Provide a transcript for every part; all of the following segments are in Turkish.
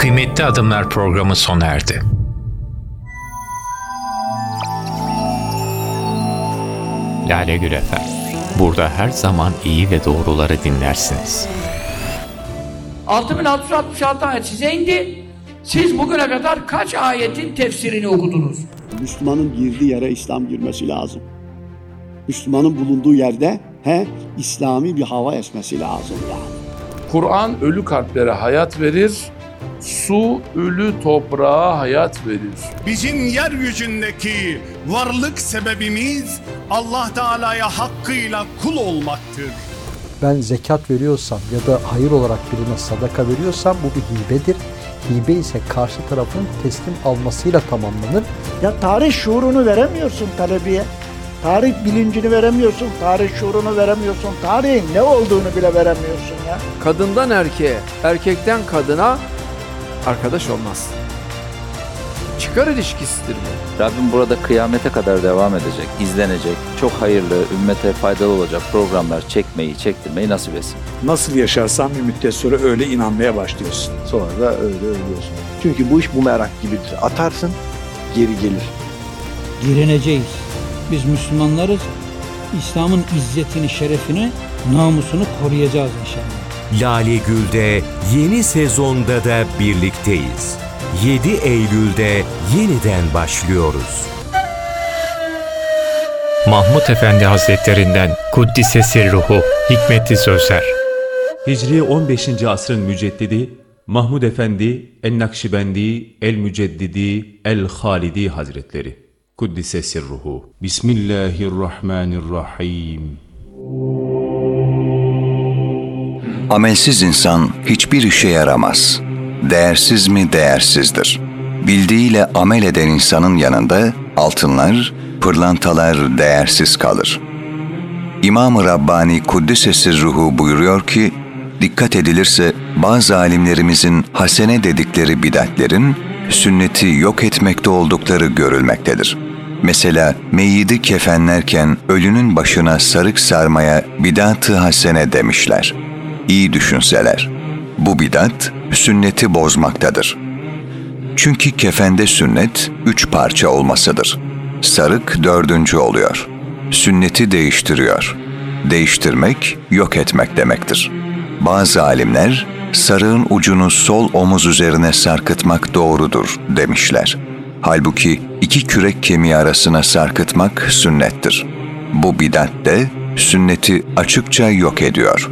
Kıymetli Adımlar programı sona erdi. Lale Gül FM. Burada her zaman iyi ve doğruları dinlersiniz. 6666 ayet size indi. Siz bugüne kadar kaç ayetin tefsirini okudunuz? Müslümanın girdiği yere İslam girmesi lazım. Müslümanın bulunduğu yerde İslami bir hava esmesi lazım yani. Kur'an ölü kalplere hayat verir, su ölü toprağa hayat verir. Bizim yeryüzündeki varlık sebebimiz Allah Teala'ya hakkıyla kul olmaktır. Ben zekat veriyorsam ya da hayır olarak birine sadaka veriyorsam bu bir hibedir. Hibe ise karşı tarafın teslim almasıyla tamamlanır. Ya tarih şuurunu veremiyorsun talebiye. Tarih bilincini veremiyorsun, tarih şuurunu veremiyorsun, tarihin ne olduğunu bile veremiyorsun ya. Kadından erkeğe, erkekten kadına arkadaş olmaz. Çıkar ilişkisidir bu. Rabbim burada kıyamete kadar devam edecek, izlenecek, çok hayırlı, ümmete faydalı olacak programlar çektirmeyi nasip etsin. Nasıl yaşarsan bir müddet sonra öyle inanmaya başlıyorsun. Sonra da öyle ölüyorsun. Çünkü bu iş bumerang gibidir. Atarsın, geri gelir. Direneceğiz. Biz Müslümanlarız. İslam'ın izzetini, şerefini, namusunu koruyacağız inşallah. Lale Gül'de yeni sezonda da birlikteyiz. 7 Eylül'de yeniden başlıyoruz. Mahmud Efendi Hazretlerinden Kuddise Sirruhu hikmetli sözler. Hicri 15. asrın müceddidi Mahmud Efendi En-Nakşibendi El-Müceddidi El-Halidi Hazretleri. Kuddise Sirruhu. Bismillahirrahmanirrahim. Amelsiz insan hiçbir işe yaramaz. Değersiz mi değersizdir. Bildiğiyle amel eden insanın yanında altınlar, pırlantalar değersiz kalır. İmam-ı Rabbani Kuddise Sirruhu buyuruyor ki, dikkat edilirse bazı alimlerimizin hasene dedikleri bid'atlerin sünneti yok etmekte oldukları görülmektedir. Mesela meyyidi kefenlerken ölünün başına sarık sarmaya bid'at-ı hasene demişler. İyi düşünseler. Bu bid'at sünneti bozmaktadır. Çünkü kefende sünnet 3 parça olmasıdır. Sarık 4. oluyor. Sünneti değiştiriyor. Değiştirmek, yok etmek demektir. Bazı alimler, sarığın ucunu sol omuz üzerine sarkıtmak doğrudur demişler. Halbuki 2 kürek kemiği arasına sarkıtmak sünnettir. Bu bid'at de sünneti açıkça yok ediyor.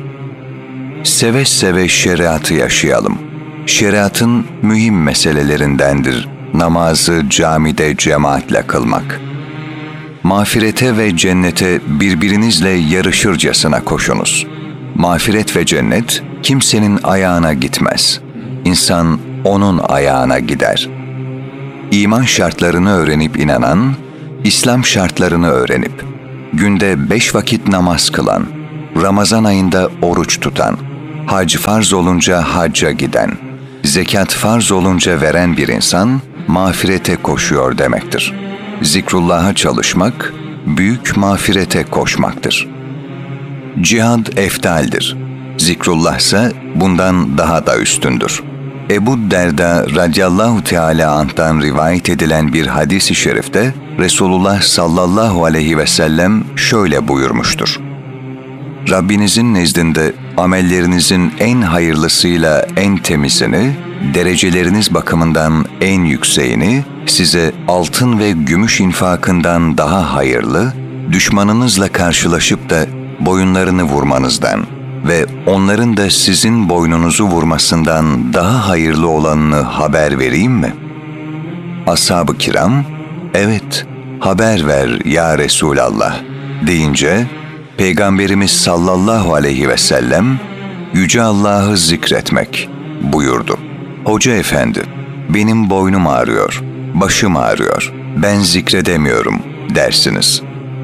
Seve seve şeriatı yaşayalım. Şeriatın mühim meselelerindendir namazı camide cemaatle kılmak. Mağfirete ve cennete birbirinizle yarışırcasına koşunuz. Mağfiret ve cennet kimsenin ayağına gitmez. İnsan onun ayağına gider. İman şartlarını öğrenip inanan, İslam şartlarını öğrenip, günde 5 vakit namaz kılan, Ramazan ayında oruç tutan, hac farz olunca hacca giden, zekat farz olunca veren bir insan, mağfirete koşuyor demektir. Zikrullah'a çalışmak, büyük mağfirete koşmaktır. Cihad eftaldir. Zikrullah ise bundan daha da üstündür. Ebu Derda radıyallahu teala anh'tan rivayet edilen bir hadis-i şerifte Resulullah sallallahu aleyhi ve sellem şöyle buyurmuştur. Rabbinizin nezdinde amellerinizin en hayırlısıyla en temizini, dereceleriniz bakımından en yükseğini, size altın ve gümüş infakından daha hayırlı, düşmanınızla karşılaşıp da boyunlarını vurmanızdan ve onların da sizin boynunuzu vurmasından daha hayırlı olanını haber vereyim mi? Ashab-ı kiram, evet, haber ver ya Resulallah deyince, Peygamberimiz sallallahu aleyhi ve sellem, Yüce Allah'ı zikretmek buyurdu. Hoca efendi, benim boynum ağrıyor, başım ağrıyor, ben zikredemiyorum dersiniz.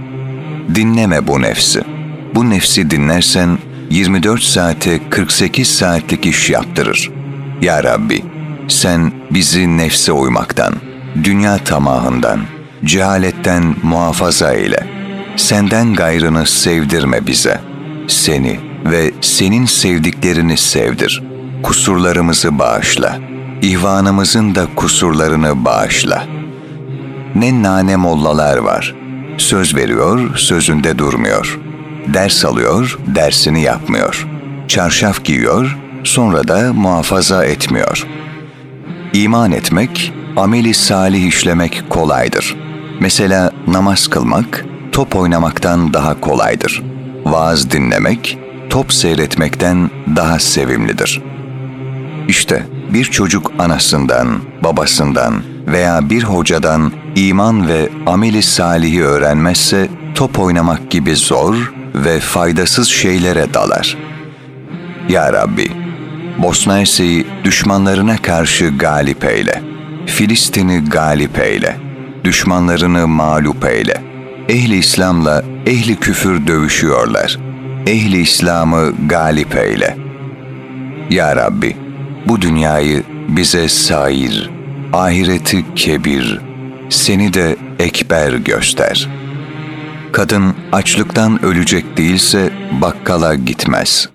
Dinleme bu nefsi. Bu nefsi dinlersen 24 saate 48 saatlik iş yaptırır. Ya Rabbi, sen bizi nefse uymaktan, dünya tamahından, cehaletten muhafaza eyle. Senden gayrını sevdirme bize. Seni ve senin sevdiklerini sevdir. Kusurlarımızı bağışla. ihvanımızın da kusurlarını bağışla. Ne nane mollalar var. Söz veriyor, sözünde durmuyor. Ders alıyor, dersini yapmıyor. Çarşaf giyiyor, sonra da muhafaza etmiyor. İman etmek, ameli salih işlemek kolaydır. Mesela namaz kılmak, top oynamaktan daha kolaydır. Vaaz dinlemek, top seyretmekten daha sevimlidir. İşte bir çocuk anasından, babasından veya bir hocadan iman ve ameli salihi öğrenmezse top oynamak gibi zor ve faydasız şeylere dalar. Ya Rabbi, Bosna Hersek'i düşmanlarına karşı galip eyle. Filistin'i galip eyle. Düşmanlarını mağlup eyle. Ehli İslam'la ehli küfür dövüşüyorlar. Ehli İslam'ı galip eyle. Ya Rabbi, bu dünyayı bize sair, ahireti kebir, seni de ekber göster. Kadın açlıktan ölecek değilse bakkala gitmez.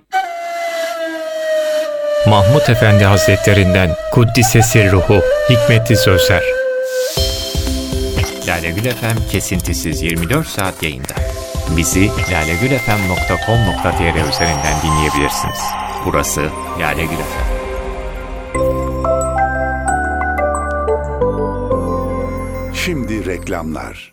Mahmud Efendi Hazretlerinden Kuddise Sirruhu hikmetli sözler. Lale Gül FM kesintisiz 24 saat yayında. Bizi lalegülfm.com.tr üzerinden dinleyebilirsiniz. Burası Lale Gül FM. Şimdi reklamlar.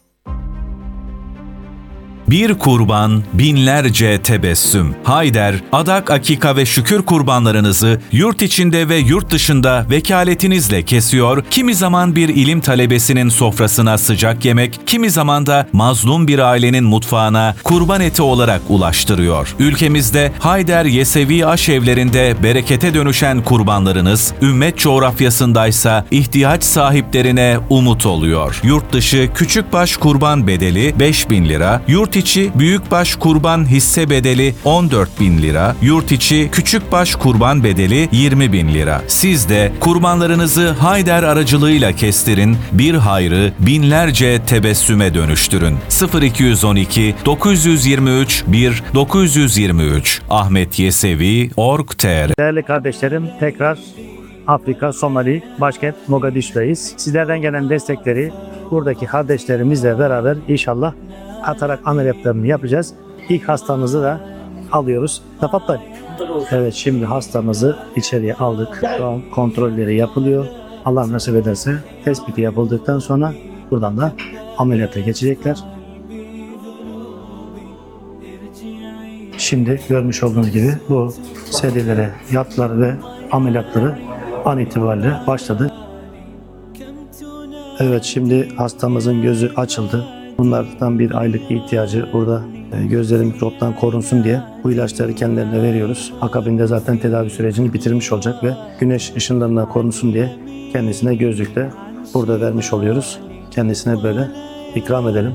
Bir kurban, binlerce tebessüm. Hayder, adak, akika ve şükür kurbanlarınızı yurt içinde ve yurt dışında vekaletinizle kesiyor, kimi zaman bir ilim talebesinin sofrasına sıcak yemek, kimi zaman da mazlum bir ailenin mutfağına kurban eti olarak ulaştırıyor. Ülkemizde Hayder Yesevi aşevlerinde berekete dönüşen kurbanlarınız, ümmet coğrafyasındaysa ihtiyaç sahiplerine umut oluyor. Yurt dışı küçükbaş kurban bedeli 5.000 lira, yurt içi büyükbaş kurban hisse bedeli 14.000 lira, yurt içi küçükbaş kurban bedeli 20.000 lira. Siz de kurbanlarınızı Hayder aracılığıyla kestirin, bir hayrı binlerce tebessüme dönüştürün. 0212 923 1 923 Ahmet Yesevi Org.tr. Değerli kardeşlerim, tekrar Afrika, Somali, başkent Mogadishu'dayız. Sizlerden gelen destekleri buradaki kardeşlerimizle beraber inşallah atarak ameliyatlarını yapacağız. İlk hastamızı da alıyoruz. Tafatlar. Evet, şimdi hastamızı içeriye aldık. Şu an kontrolleri yapılıyor. Allah nasip ederse tespiti yapıldıktan sonra buradan da ameliyata geçecekler. Şimdi görmüş olduğunuz gibi bu serilere yattılar ve ameliyatları an itibariyle başladı. Evet, şimdi hastamızın gözü açıldı. Bunlardan bir aylık ihtiyacı burada gözleri mikroptan korunsun diye bu ilaçları kendilerine veriyoruz. Akabinde zaten tedavi sürecini bitirmiş olacak ve güneş ışınlarından korunsun diye kendisine gözlükle burada vermiş oluyoruz. Kendisine böyle ikram edelim.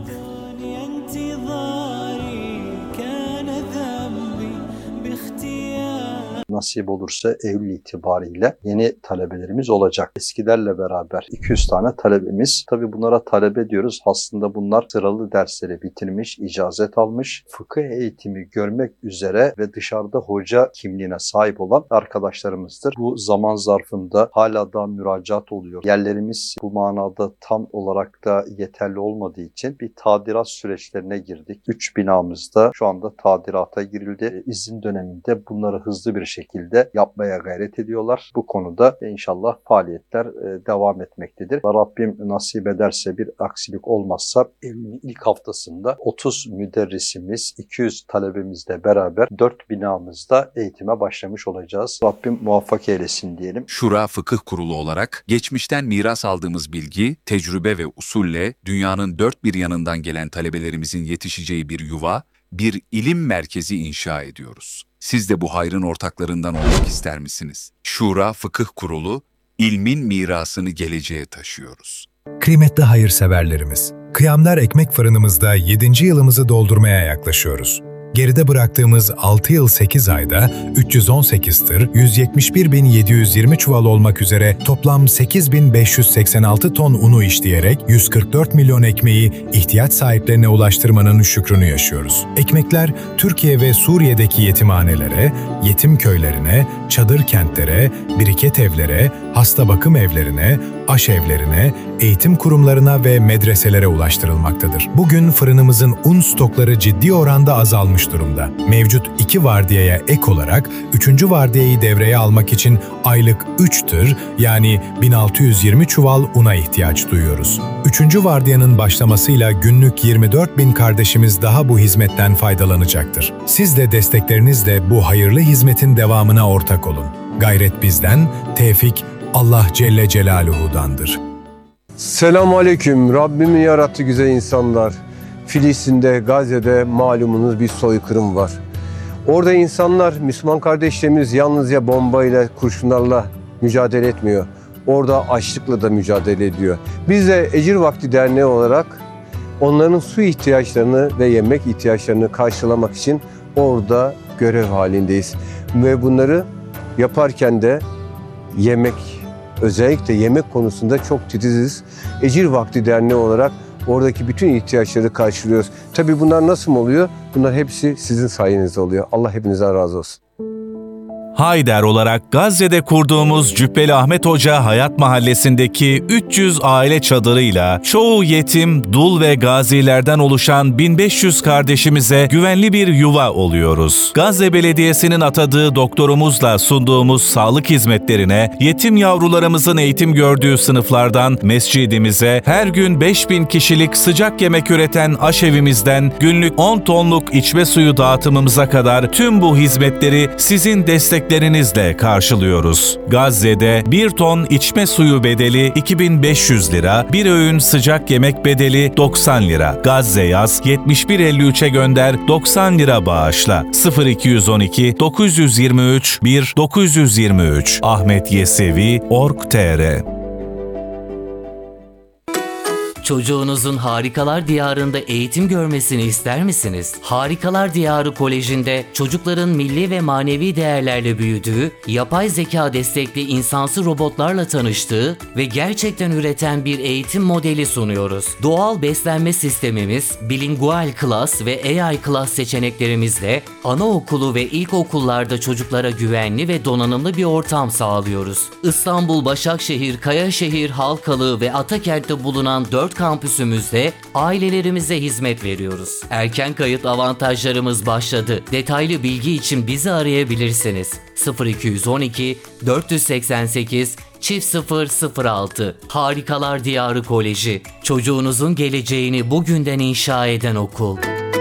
Nasip olursa Eylül itibariyle yeni talebelerimiz olacak. Eskilerle beraber 200 tane talebemiz. Tabii bunlara talebe diyoruz. Aslında bunlar sıralı dersleri bitirmiş, icazet almış, fıkıh eğitimi görmek üzere ve dışarıda hoca kimliğine sahip olan arkadaşlarımızdır. Bu zaman zarfında hala da müracaat oluyor. Yerlerimiz bu manada tam olarak da yeterli olmadığı için bir tadilat süreçlerine girdik. 3 binamızda şu anda tadilata girildi. İzin döneminde bunları hızlı bir şekilde yapmaya gayret ediyorlar. Bu konuda inşallah faaliyetler devam etmektedir. Rabbim nasip ederse bir aksilik olmazsa Eylül'ün ilk haftasında 30 müderrisimiz, 200 talebemizle beraber 4 binamızda eğitime başlamış olacağız. Rabbim muvaffak eylesin diyelim. Şura Fıkıh Kurulu olarak geçmişten miras aldığımız bilgi, tecrübe ve usulle dünyanın dört bir yanından gelen talebelerimizin yetişeceği bir yuva, bir ilim merkezi inşa ediyoruz. Siz de bu hayrın ortaklarından olmak ister misiniz? Şura Fıkıh Kurulu, ilmin mirasını geleceğe taşıyoruz. Kıymetli hayırseverlerimiz, Kıyamlar Ekmek Fırınımızda 7. yılımızı doldurmaya yaklaşıyoruz. Geride bıraktığımız 6 yıl 8 ayda 318 tır, 171.720 çuval olmak üzere toplam 8.586 ton unu işleyerek 144 milyon ekmeği ihtiyaç sahiplerine ulaştırmanın şükrünü yaşıyoruz. Ekmekler Türkiye ve Suriye'deki yetimhanelere, yetim köylerine, çadır kentlere, biriket evlere, hasta bakım evlerine, aşevlerine, eğitim kurumlarına ve medreselere ulaştırılmaktadır. Bugün fırınımızın un stokları ciddi oranda azalmış durumda. Mevcut 2 vardiyaya ek olarak 3. vardiyayı devreye almak için aylık 3 tır yani 1620 çuval una ihtiyaç duyuyoruz. 3. vardiyanın başlamasıyla günlük 24.000 kardeşimiz daha bu hizmetten faydalanacaktır. Siz de desteklerinizle bu hayırlı hizmetin devamına ortak olun. Gayret bizden, tevfik Allah Celle Celaluhu'dandır. Selamun Aleyküm. Rabbimin yarattığı güzel insanlar. Filistin'de, Gazze'de malumunuz bir soykırım var. Orada insanlar, Müslüman kardeşlerimiz yalnızca bombayla, kurşunlarla mücadele etmiyor. Orada açlıkla da mücadele ediyor. Biz de Ecir Vakti Derneği olarak onların su ihtiyaçlarını ve yemek ihtiyaçlarını karşılamak için orada görev halindeyiz. Ve bunları yaparken de özellikle yemek konusunda çok titiziz. Ecir Vakti Derneği olarak oradaki bütün ihtiyaçları karşılıyoruz. Tabii bunlar nasıl oluyor? Bunlar hepsi sizin sayenizde oluyor. Allah hepinizden razı olsun. Hayder olarak Gazze'de kurduğumuz Cübbeli Ahmet Hoca Hayat Mahallesi'ndeki 300 aile çadırıyla çoğu yetim, dul ve gazilerden oluşan 1500 kardeşimize güvenli bir yuva oluyoruz. Gazze Belediyesi'nin atadığı doktorumuzla sunduğumuz sağlık hizmetlerine, yetim yavrularımızın eğitim gördüğü sınıflardan mescidimize, her gün 5000 kişilik sıcak yemek üreten aşevimizden günlük 10 tonluk içme suyu dağıtımımıza kadar tüm bu hizmetleri sizin desteklerinizle karşılıyoruz. Gazze'de 1 ton içme suyu bedeli 2500 lira, bir öğün sıcak yemek bedeli 90 lira. Gazze yaz 7153'e gönder 90 lira bağışla. 0212 923 1 923 Ahmet Yesevi Org.tr. Çocuğunuzun Harikalar Diyarı'nda eğitim görmesini ister misiniz? Harikalar Diyarı Koleji'nde çocukların milli ve manevi değerlerle büyüdüğü, yapay zeka destekli insansı robotlarla tanıştığı ve gerçekten üreten bir eğitim modeli sunuyoruz. Doğal beslenme sistemimiz, bilingual class ve AI class seçeneklerimizle anaokulu ve ilkokullarda çocuklara güvenli ve donanımlı bir ortam sağlıyoruz. İstanbul, Başakşehir, Kayaşehir, Halkalı ve Atakent'te bulunan 4 kampüsümüzde ailelerimize hizmet veriyoruz. Erken kayıt avantajlarımız başladı. Detaylı bilgi için bizi arayabilirsiniz. 0212 488 0006 Harikalar Diyarı Koleji. Çocuğunuzun geleceğini bugünden inşa eden okul.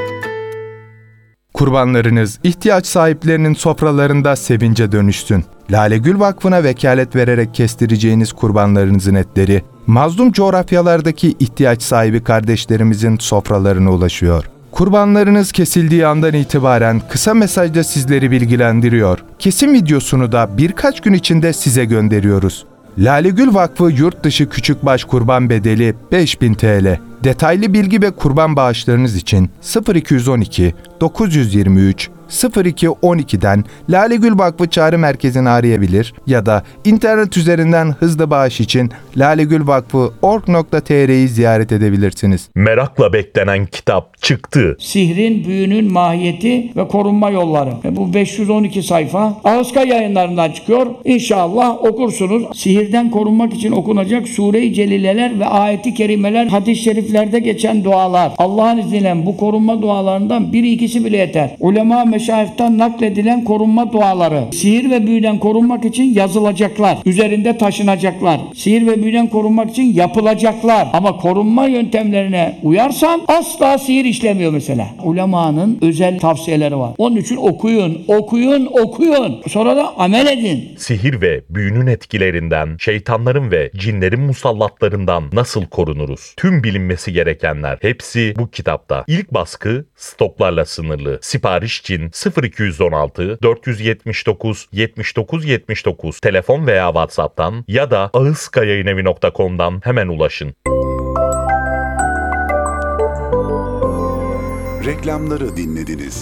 Kurbanlarınız ihtiyaç sahiplerinin sofralarında sevince dönüşsün. Lale Gül Vakfı'na vekalet vererek kestireceğiniz kurbanlarınızın etleri, mazlum coğrafyalardaki ihtiyaç sahibi kardeşlerimizin sofralarına ulaşıyor. Kurbanlarınız kesildiği andan itibaren kısa mesajda sizleri bilgilendiriyor. Kesim videosunu da birkaç gün içinde size gönderiyoruz. Lale Gül Vakfı yurt dışı küçükbaş kurban bedeli 5000 TL. Detaylı bilgi ve kurban bağışlarınız için 0212 923 0212'den Lale Gül Vakfı Çağrı Merkezi'ni arayabilir ya da internet üzerinden hızlı bağış için lalegülvakfı.org.tr'yi ziyaret edebilirsiniz. Merakla beklenen kitap çıktı. Sihrin, büyünün mahiyeti ve korunma yolları. Bu 512 sayfa Ağızka Yayınlarından çıkıyor. İnşallah okursunuz. Sihirden korunmak için okunacak Sure-i Celileler ve ayeti kerimeler, hadis-i şeriflerde geçen dualar. Allah'ın izniyle bu korunma dualarından biri ikisi bile yeter. Ulema meşayihten nakledilen korunma duaları. Sihir ve büyüden korunmak için yazılacaklar. Üzerinde taşınacaklar. Sihir ve büyüden korunmak için yapılacaklar. Ama korunma yöntemlerine uyarsan asla sihir işlemiyor mesela. Ulemanın özel tavsiyeleri var. Onun için okuyun, okuyun, okuyun. Sonra da amel edin. Sihir ve büyünün etkilerinden, şeytanların ve cinlerin musallatlarından nasıl korunuruz? Tüm bilinmesi gerekenler hepsi bu kitapta. İlk baskı stoklarla sınırlı. Sipariş için 0216 479 79 79 telefon veya WhatsApp'tan ya da ağızkayayinevi.com'dan hemen ulaşın. Reklamları dinlediniz.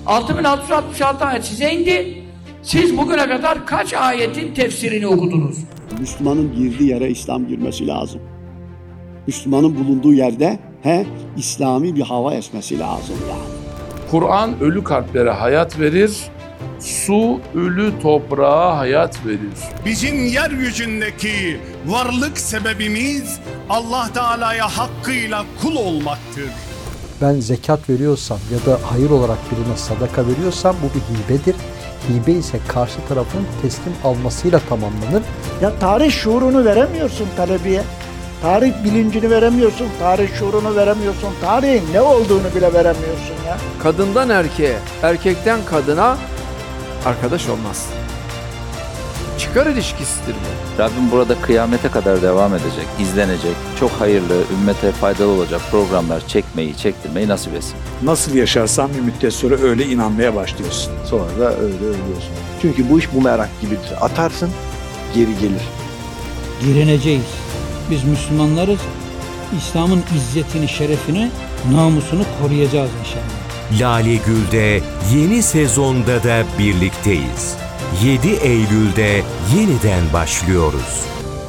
6666 ayet size indi. Siz bugüne kadar kaç ayetin tefsirini okudunuz? Müslümanın girdiği yere İslam girmesi lazım. Müslümanın bulunduğu yerde İslami bir hava esmesi lazım yani. Kur'an ölü kalplere hayat verir, su ölü toprağa hayat verir. Bizim yeryüzündeki varlık sebebimiz Allah Teala'ya hakkıyla kul olmaktır. Ben zekat veriyorsam ya da hayır olarak birine sadaka veriyorsam bu bir hibedir. Hibe ise karşı tarafın teslim almasıyla tamamlanır. Ya tarih şuurunu veremiyorsun talebeye. Tarih bilincini veremiyorsun, tarih şuurunu veremiyorsun, tarihin ne olduğunu bile veremiyorsun ya. Kadından erkeğe, erkekten kadına arkadaş olmaz. Çıkar ilişkisidir bu. Rabbim burada kıyamete kadar devam edecek, izlenecek, çok hayırlı, ümmete faydalı olacak programlar çekmeyi, çektirmeyi nasip etsin. Nasıl yaşarsan bir müddet sonra öyle inanmaya başlıyorsun. Sonra da öyle ölüyorsun. Çünkü bu iş bumerang gibidir. Atarsın, geri gelir. Direneceğiz. Biz Müslümanlarız. İslam'ın izzetini, şerefini, namusunu koruyacağız inşallah. Lale Gül'de yeni sezonda da birlikteyiz. 7 Eylül'de yeniden başlıyoruz.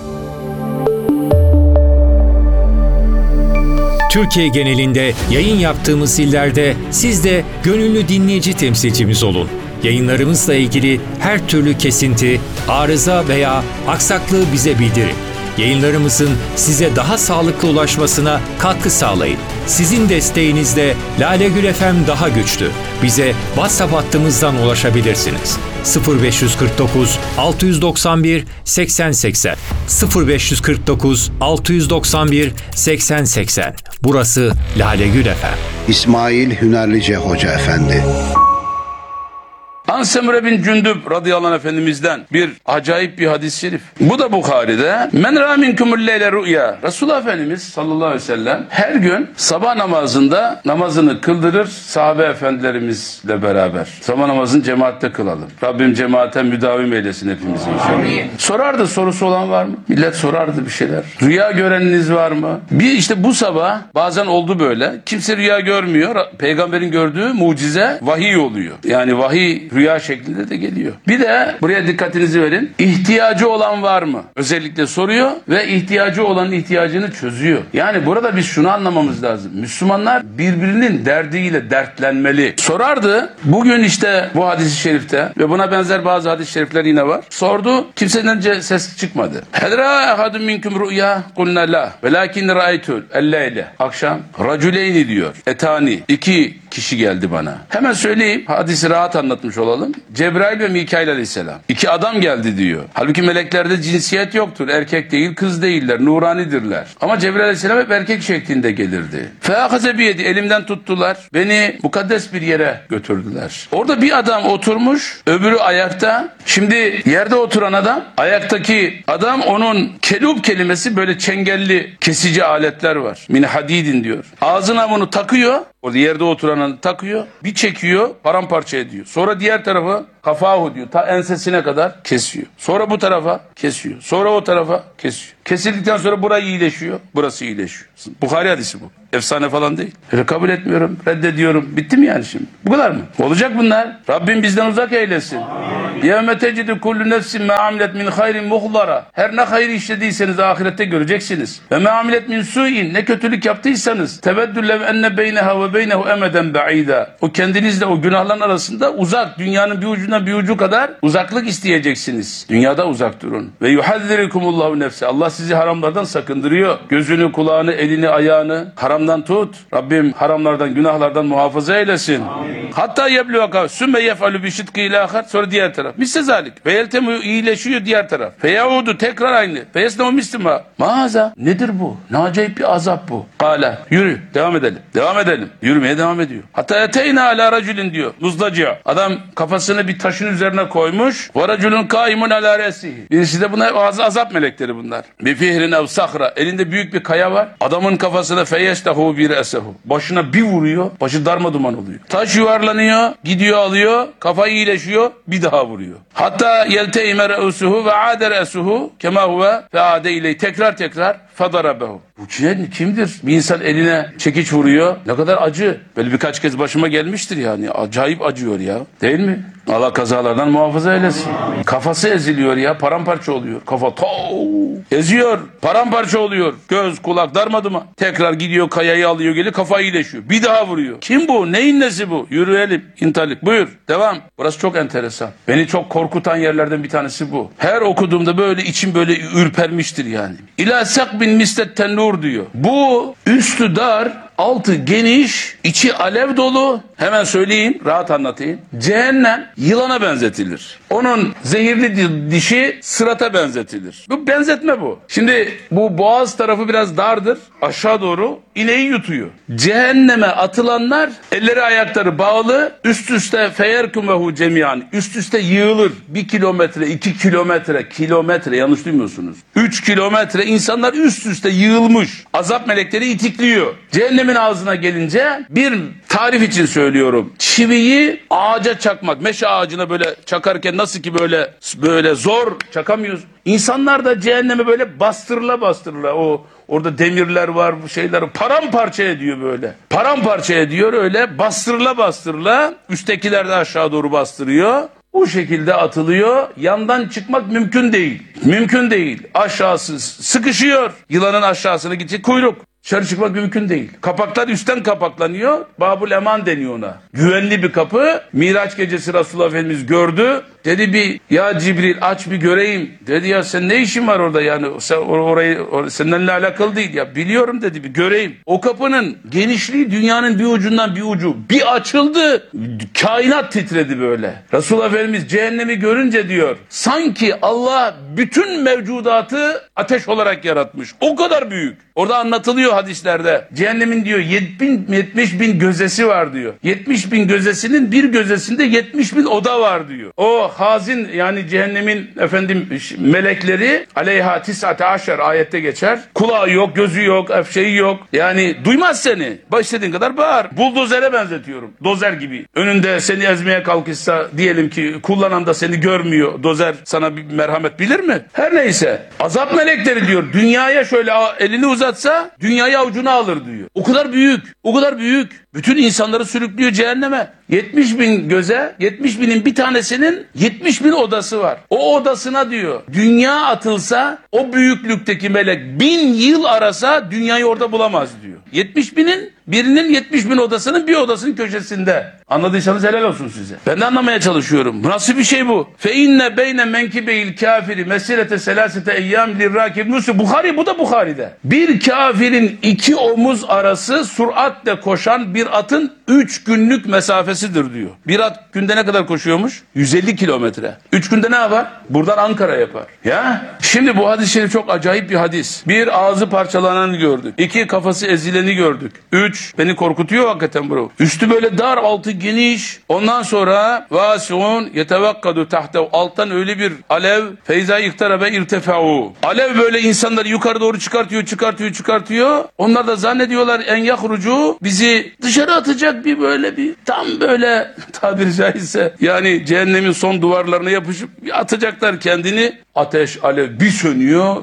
Türkiye genelinde yayın yaptığımız illerde siz de gönüllü dinleyici temsilcimiz olun. Yayınlarımızla ilgili her türlü kesinti, arıza veya aksaklığı bize bildirin. Yayınlarımızın size daha sağlıklı ulaşmasına katkı sağlayın. Sizin desteğinizle Lale Gül FM daha güçlü. Bize WhatsApp hattımızdan ulaşabilirsiniz. 0549 691 8080 0549 691 8080. Burası Lale Gül FM. İsmail Hünerlice Hoca Efendi. Semre bin Cündüb radıyallahu anh efendimizden bir acayip bir hadis-i şerif. Bu da Bukhari'de. Men râ minkumul leyle rü'ya. Resulullah Efendimiz sallallahu aleyhi ve sellem her gün sabah namazında namazını kıldırır sahabe efendilerimizle beraber. Sabah namazını cemaatte kılalım. Rabbim cemaate müdavim eylesin hepimizi inşallah. Sorardı, sorusu olan var mı? Millet sorardı bir şeyler. Rüya göreniniz var mı? Bir işte bu sabah bazen oldu böyle. Kimse rüya görmüyor. Peygamberin gördüğü mucize vahiy oluyor. Yani vahiy rüya şeklinde de geliyor. Bir de buraya dikkatinizi verin. İhtiyacı olan var mı? Özellikle soruyor ve ihtiyacı olan ihtiyacını çözüyor. Yani burada biz şunu anlamamız lazım. Müslümanlar birbirinin derdiyle dertlenmeli. Sorardı. Bugün işte bu hadis-i şerifte ve buna benzer bazı hadis-i şerifler yine var. Sordu. Kimseden ses çıkmadı. Hel ra'a ahadun minkum rü'ya? Kulna la. Velakin ra'aytul el-leyle. Akşam raculeyni diyor. Etani. 2 kişi geldi bana. Hemen söyleyeyim. Hadisi rahat anlatmış olalım. Cebrail ve Mikail aleyhisselam. 2 adam geldi diyor. Halbuki meleklerde cinsiyet yoktur. Erkek değil, kız değiller. Nuranidirler. Ama Cebrail aleyhisselam hep erkek şeklinde gelirdi. Feâkaze biyedi. Elimden tuttular. Beni mukaddes bir yere götürdüler. Orada bir adam oturmuş. Öbürü ayakta. Şimdi yerde oturan adam, ayaktaki adam onun kelub kelimesi böyle çengelli kesici aletler var. Min hadidin diyor. Ağzına bunu takıyor. Orada yerde oturanı takıyor. Bir çekiyor, paramparça ediyor. Sonra diğer tarafa kafahu diyor. Ta ensesine kadar kesiyor. Sonra bu tarafa kesiyor. Sonra o tarafa kesiyor. Kesildikten sonra burayı iyileşiyor. Burası iyileşiyor. Bukhari hadisi bu. Efsane falan değil. Öyle kabul etmiyorum. Reddediyorum. Bitti mi yani şimdi? Bu kadar mı? Olacak bunlar. Rabbim bizden uzak eylesin. Yevme tecidu kullu nefsin ma amilet min hayrin muhlara. Her ne hayır işlediyseniz ahirette göreceksiniz. Ve ma amilet min su'in. Ne kötülük yaptıysanız tebeddüllev enne beyneha ve beynehu emeden ba'ida. O kendinizle o günahların arasında uzak. Dünyanın bir ucuna bir ucu kadar uzaklık isteyeceksiniz. Dünyada uzak durun. Ve yuhadzirikumullahu nefse. Allah sizi haramlardan sakındırıyor. Gözünü, kulağını, elini, ayağını haramdan tut. Rabbim haramlardan, günahlardan muhafaza eylesin. Amin. Hatta yebluaka sümme yef'alü bi şidki ilâhar. Sonra diğer taraf. Misle zalik. Ve yeltemu iyileşiyor diğer taraf. Feyaudu tekrar aynı. Feyesnemu mislima. Maaza. Nedir bu? Ne acayip bir azap bu. Kâle. Yürü. Devam edelim. Devam edelim. Yürümeye devam ediyor. Hatta yeteyna ala raculin diyor. Muzdacia. Adam kafasını bir taşın üzerine koymuş. Ve raculun kaimun ala resihi. Birisi de bunlar azap melekleri bunlar. Bi fihrin ev sahra. Elinde büyük bir kaya var. Adamın kafasına feyestehu bir esehu. Başına bir vuruyor. Başı darmaduman oluyor. Taş yuvarlanıyor. Gidiyor alıyor. Kafayı iyileşiyor. Bir daha vuruyor. Hatta yelteyme re'usuhu ve ade re'usuhu kema huve fe ade iley. Tekrar fadarabehu. Bu kimdir? Bir insan eline çekiç vuruyor. Ne kadar acı. Böyle birkaç kez başıma gelmiştir yani. Acayip acıyor ya. Değil mi? Allah kazalardan muhafaza eylesin. Kafası eziliyor ya. Paramparça oluyor. Kafa eziyor. Paramparça oluyor. Göz, kulak darmadağın. Tekrar gidiyor, kayayı alıyor, geliyor, kafa iyileşiyor. Bir daha vuruyor. Kim bu? Neyin nesi bu? Yürüyelim. İntalik. Buyur. Devam. Burası çok enteresan. Beni çok korkutan yerlerden bir tanesi bu. Her okuduğumda böyle içim böyle ürpermiştir yani. İlâ sakbin mislet tennur diyor. Bu üstü dar, altı geniş, içi alev dolu. Hemen söyleyeyim, rahat anlatayım. Cehennem yılana benzetilir. Onun zehirli dişi sırata benzetilir. Bu benzetme bu. Şimdi bu boğaz tarafı biraz dardır. Aşağı doğru ineği yutuyor. Cehenneme atılanlar elleri ayakları bağlı, üst üste feyerkumehu cemiyan, üst üste yığılır. 1 kilometre, 2 kilometre yanlış duymuyorsunuz. 3 kilometre insanlar üst üste yığılmış. Azap melekleri itikliyor. Cehennemin ağzına gelince bir tarif için söylüyorum. Çiviyi ağaca çakmak. Meşe ağacına böyle çakarken nasıl ki böyle zor çakamıyoruz. İnsanlar da cehenneme böyle bastırıla orada demirler var, şeyler paramparça ediyor böyle. Paramparça ediyor öyle bastırıla üsttekiler de aşağı doğru bastırıyor. Bu şekilde atılıyor. Yandan çıkmak mümkün değil. Mümkün değil. Aşağısı sıkışıyor. Yılanın aşağısına gidecek kuyruk. Dışarı çıkmak mümkün değil. Kapaklar üstten kapaklanıyor. Babul Eman deniyor ona. Güvenli bir kapı. Miraç gecesi Resulullah Efendimiz gördü. Dedi ya Cibril aç bir göreyim. Dedi ya sen ne işin var orada yani sen seninle alakalı değil ya. Biliyorum dedi bir göreyim. O kapının genişliği dünyanın bir ucundan bir ucu. Bir açıldı. Kainat titredi böyle. Resulullah Efendimiz cehennemi görünce diyor. Sanki Allah bütün mevcudatı ateş olarak yaratmış. O kadar büyük. Orada anlatılıyor hadislerde. Cehennemin diyor 70 bin gözesi var diyor. 70 bin gözesinin bir gözesinde 70 bin oda var diyor. O hazin yani cehennemin melekleri aleyha tis'ate aşer ayette geçer. Kulağı yok, gözü yok, şeyi yok. Yani duymaz seni. İstediğin kadar bağır. Buldozere benzetiyorum. Dozer gibi. Önünde seni ezmeye kalkışsa diyelim ki kullanan da seni görmüyor. Dozer sana bir merhamet bilir mi? Her neyse. Azap melekleri diyor. Dünyaya şöyle elini uzatsa dünyayı avucuna alır diyor. O kadar büyük. O kadar büyük. Bütün insanları sürüklüyor cehenneme. 70 bin göze, 70 binin bir tanesinin 70 bin odası var. O odasına diyor, dünya atılsa o büyüklükteki melek 1000 yıl arasa dünyayı orada bulamaz diyor. 70 binin birinin 70 bin odasının bir odasının köşesinde. Anladıysanız helal olsun size. Ben de anlamaya çalışıyorum. Nasıl bir şey bu? Fe inne beyne menkibeyil kafiri mesirete selasete eyyam lirrakib Müslüm. Bukhari, bu da Bukhari'de. Bir kafirin 2 omuz arası süratle koşan bir atın 3 günlük mesafesidir diyor. Bir at günde ne kadar koşuyormuş? 150 kilometre. 3 günde ne yapar? Buradan Ankara yapar. Ya? Şimdi bu hadis-i şerif çok acayip bir hadis. 1 ağzı parçalananı gördük. 2 kafası ezileni gördük. 3 beni korkutuyor hakikaten bro. Üstü böyle dar, altı geniş. Ondan sonra vasiun yetevakkadu tahtev, alttan öyle bir alev feyza iktarabe irtefa'u. Alev böyle insanları yukarı doğru çıkartıyor. Onlar da zannediyorlar en yahrucu, bizi dışarı atacak bir tam böyle tabiri caizse yani cehennemin son duvarlarına yapışıp atacaklar kendini. Ateş, alev bir sönüyor.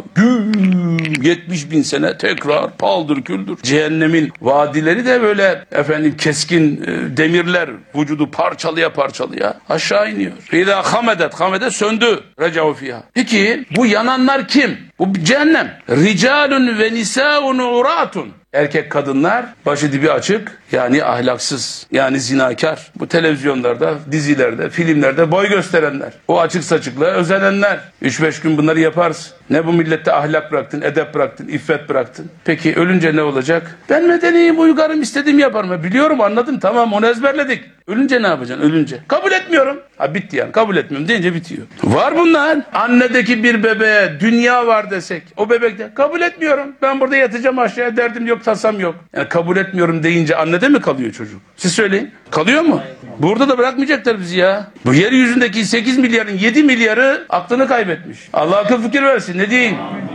70 bin sene tekrar paldır küldür. Cehennemin vadileri de böyle keskin demirler vücudu parçalıya aşağı iniyor. İza hamedet söndü. Recav fiha. Peki bu yananlar kim? Bu cehennem. Ricalun ve nisaun uratun. Erkek kadınlar başı dibi açık yani ahlaksız yani zinakar. Bu televizyonlarda, dizilerde, filmlerde boy gösterenler. O açık saçıklığa özenenler. 3-5 gün bunları yaparsın. Ne bu millette ahlak bıraktın, edep bıraktın, iffet bıraktın. Peki ölünce ne olacak? Ben medeniyim, uygarım, istediğimi yaparım. Biliyorum, anladım, tamam, onu ezberledik. Ölünce ne yapacaksın? Ölünce. Kabul etmiyorum. Ha bitti yani. Kabul etmiyorum deyince bitiyor. Var bunlar. Annedeki bir bebeğe dünya var desek. O bebek de kabul etmiyorum. Ben burada yatacağım aşağıya, derdim yok, tasam yok. Yani kabul etmiyorum deyince annede mi kalıyor çocuk? Siz söyleyin. Kalıyor mu? Burada da bırakmayacaklar bizi ya. Bu yeryüzündeki 8 milyarın 7 milyarı aklını kaybetmiş. Allah akıl fikir versin. Ne diyeyim?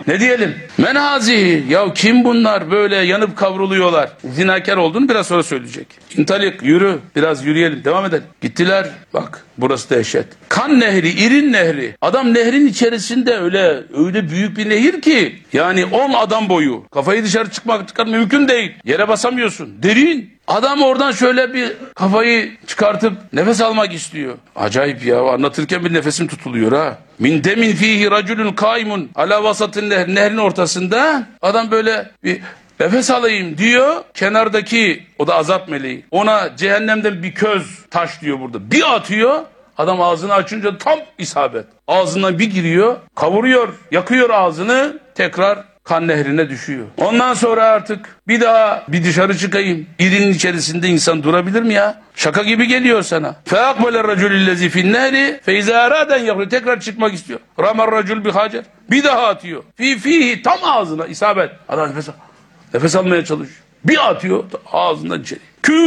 Ne diyelim? Men hazihi. Ya kim bunlar böyle yanıp kavruluyorlar? Zinakar olduğunu biraz sonra söyleyecek. İntalik yürü. Biraz yürüyelim. Devam edelim. Gittiler. Bak burası dehşet. Kan nehri, İrin nehri. Adam nehrin içerisinde öyle büyük bir nehir ki yani 10 adam boyu. Kafayı dışarı çıkmak mümkün değil. Yere basamıyorsun. Derin. Adam oradan şöyle bir kafayı çıkartıp nefes almak istiyor. Acayip ya, anlatırken bir nefesim tutuluyor ha. Min demin fihi raculun kaimun ala vasatın nehr. Nehrin ortasında adam böyle bir nefes alayım diyor. Kenardaki o da azap meleği. Ona cehennemden bir köz taş diyor burada. Bir atıyor. Adam ağzını açınca tam isabet. Ağzından bir giriyor, kavuruyor, yakıyor ağzını, tekrar kan nehrine düşüyor. Ondan sonra artık bir daha bir dışarı çıkayım. İrinin içerisinde insan durabilir mi ya? Şaka gibi geliyor sana. Feakbele raculillezi fin nehri feiza araden yakıyor. Tekrar çıkmak istiyor. Ramar racul bi hacer. Bir daha atıyor. Fihi tam ağzına isabet. Adam nefes almaya çalışıyor. Bir atıyor ağzından içeri.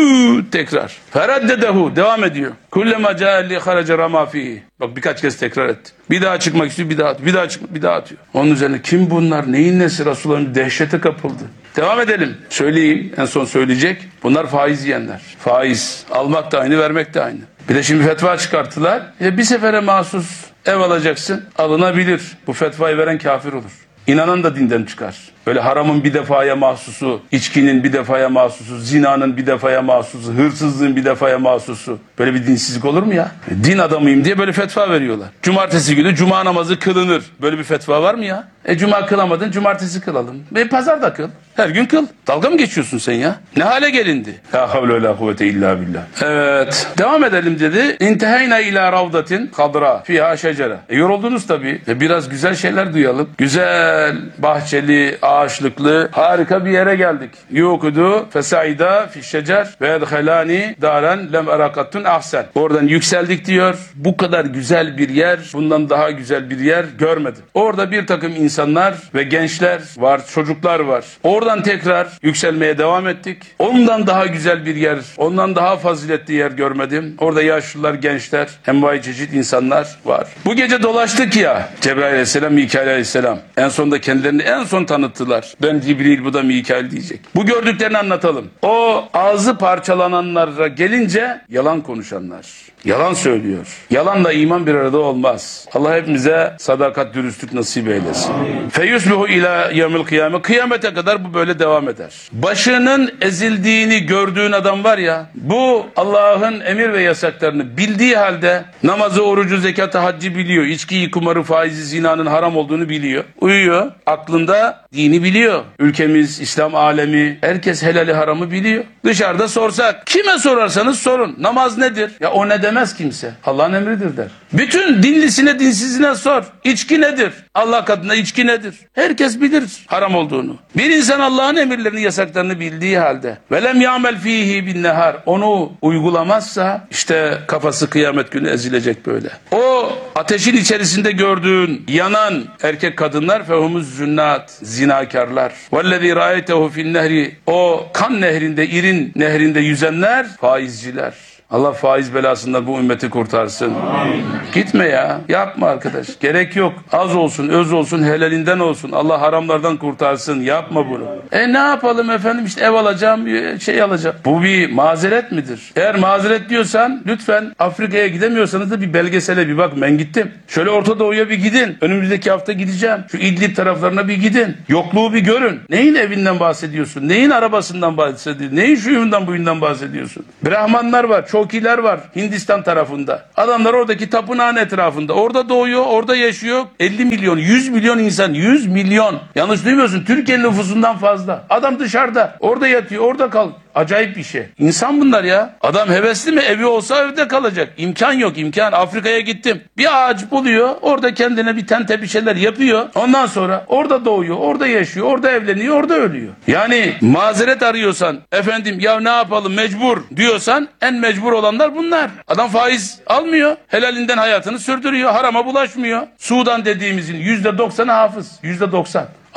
Tekrar. Feraddedehu devam ediyor. Kullema ca'alli haraca rama fihi. Bak birkaç kez tekrar etti. Bir daha çıkmak istiyor, bir daha atıyor. Bir daha çıkmak, bir daha atıyor. Onun üzerine kim bunlar? Neyin nesi? Resulullah'ın dehşete kapıldı. Devam edelim. Söyleyeyim. En son söyleyecek. Bunlar faiz yiyenler. Faiz. Almak da aynı, vermek de aynı. Bir de şimdi fetva çıkarttılar. Bir sefere mahsus ev alacaksın. Alınabilir. Bu fetvayı veren kafir olur. İnanan da dinden çıkar. Böyle haramın bir defaya mahsusu, içkinin bir defaya mahsusu, zinanın bir defaya mahsusu, hırsızlığın bir defaya mahsusu. Böyle bir dinsizlik olur mu ya? Din adamıyım diye böyle fetva veriyorlar. Cumartesi günü cuma namazı kılınır. Böyle bir fetva var mı ya? Cuma kılamadın, cumartesi kılalım. Pazar da kıl. Her gün kıl. Dalga mı geçiyorsun sen ya? Ne hale gelindi? La havle ve la kuvvete illa billah. Evet. Devam edelim dedi. İnteheyna ila ravdatin kadra fiha şecere. Yoruldunuz tabii. Biraz güzel şeyler duyalım. Güzel, bahçeli, ağaçlıklı, harika bir yere geldik. Yukudu fesaida fi şecer ve edhelani daren lem erakattun ahsen. Oradan yükseldik diyor. Bu kadar güzel bir yer, bundan daha güzel bir yer görmedim. Orada bir takım insanlar ve gençler var, çocuklar var. Oradan tekrar yükselmeye devam ettik. Ondan daha güzel bir yer, ondan daha faziletli yer görmedim. Orada yaşlılar, gençler, envai çeşit insanlar var. Bu gece dolaştık ya, Cebrail aleyhisselam, Mikail aleyhisselam. En sonunda kendilerini en son tanıttılar. Ben Cibril, bu da Mikail diyecek. Bu gördüklerini anlatalım. O ağzı parçalananlara gelince yalan konuşanlar. Yalan söylüyor. Yalanla iman bir arada olmaz. Allah hepimize sadakat, dürüstlük nasip eylesin. Feyusbihu ila yevmil kıyame. Kıyamete kadar bu böyle devam eder. Başının ezildiğini gördüğün adam var ya, bu Allah'ın emir ve yasaklarını bildiği halde namazı, orucu, zekatı, haccı biliyor. İçkiyi, kumarı, faizi, zinanın haram olduğunu biliyor. Uyuyor. Aklında dini biliyor. Ülkemiz, İslam alemi, herkes helali haramı biliyor. Dışarıda sorsak, kime sorarsanız sorun. Namaz nedir? Ya o ne demez kimse. Allah'ın emridir der. Bütün dinlisine, dinsizine sor. İçki nedir? Allah katında içki nedir? Herkes bilir haram olduğunu. Bir insan Allah'ın emirlerini, yasaklarını bildiği halde velem ya'mel fihi bin nehar, onu uygulamazsa işte kafası kıyamet günü ezilecek böyle. O ateşin içerisinde gördüğün yanan erkek kadınlar fehumuz zünnat, zinakarlar. Vellezî râeytehu fin nehri, o kan nehrinde, İrin nehrinde yüzenler faizciler. Allah faiz belasından bu ümmeti kurtarsın. Amin. Gitme ya. Yapma arkadaş. Gerek yok. Az olsun, öz olsun, helalinden olsun. Allah haramlardan kurtarsın. Yapma bunu. Ne yapalım efendim, işte ev alacağım, şey alacağım. Bu bir mazeret midir? Eğer mazeret diyorsan lütfen Afrika'ya gidemiyorsanız da bir belgesele bir bak. Ben gittim. Şöyle Orta Doğu'ya bir gidin. Önümüzdeki hafta gideceğim. Şu İdlib taraflarına bir gidin. Yokluğu bir görün. Neyin evinden bahsediyorsun? Neyin arabasından bahsediyorsun? Neyin şuyundan buyundan bahsediyorsun? Brahmanlar var. Çokiler var Hindistan tarafında. Adamlar oradaki tapınağın etrafında. Orada doğuyor, orada yaşıyor. 50 milyon, 100 milyon insan. 100 milyon. Yanlış duymuyorsun. Türkiye nüfusundan fazla. Adam dışarıda. Orada yatıyor, orada kal. Acayip bir şey. İnsan bunlar ya. Adam hevesli mi? Evi olsa evde kalacak. İmkan yok, imkan. Afrika'ya gittim. Bir ağaç buluyor. Orada kendine bir tente bir şeyler yapıyor. Ondan sonra orada doğuyor, orada yaşıyor, orada evleniyor, orada ölüyor. Yani mazeret arıyorsan, efendim ya ne yapalım mecbur diyorsan, en mecbur olanlar bunlar. Adam faiz almıyor. Helalinden hayatını sürdürüyor. Harama bulaşmıyor. Sudan dediğimizin %90'ı hafız. %90.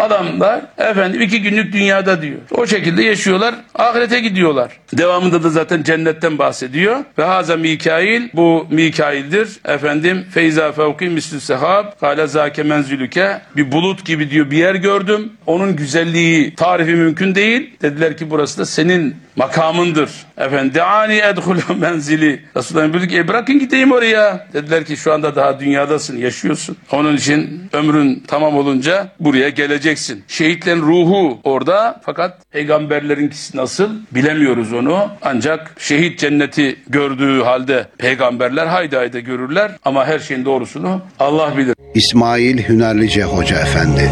Adamlar efendim 2 günlük dünyada diyor. O şekilde yaşıyorlar. Ahirete gidiyorlar. Devamında da zaten cennetten bahsediyor. Ve haza Mikail, bu Mikail'dir. Efendim feyza fevki mislü sehab kâle zâke menzülüke, bir bulut gibi diyor bir yer gördüm. Onun güzelliği tarifi mümkün değil. Dediler ki burası da senin makamındır. Efendim deani edhulu menzili. Resulullah buyurdu ki bırakın gideyim oraya. Dediler ki şu anda daha dünyadasın, yaşıyorsun. Onun için ömrün tamam olunca buraya geleceksin. Şehitlerin ruhu orada, fakat peygamberlerinkisi nasıl bilemiyoruz onu. Ancak şehit cenneti gördüğü halde peygamberler haydi haydi görürler ama her şeyin doğrusunu Allah bilir. İsmail Hünerlice Hoca Efendi.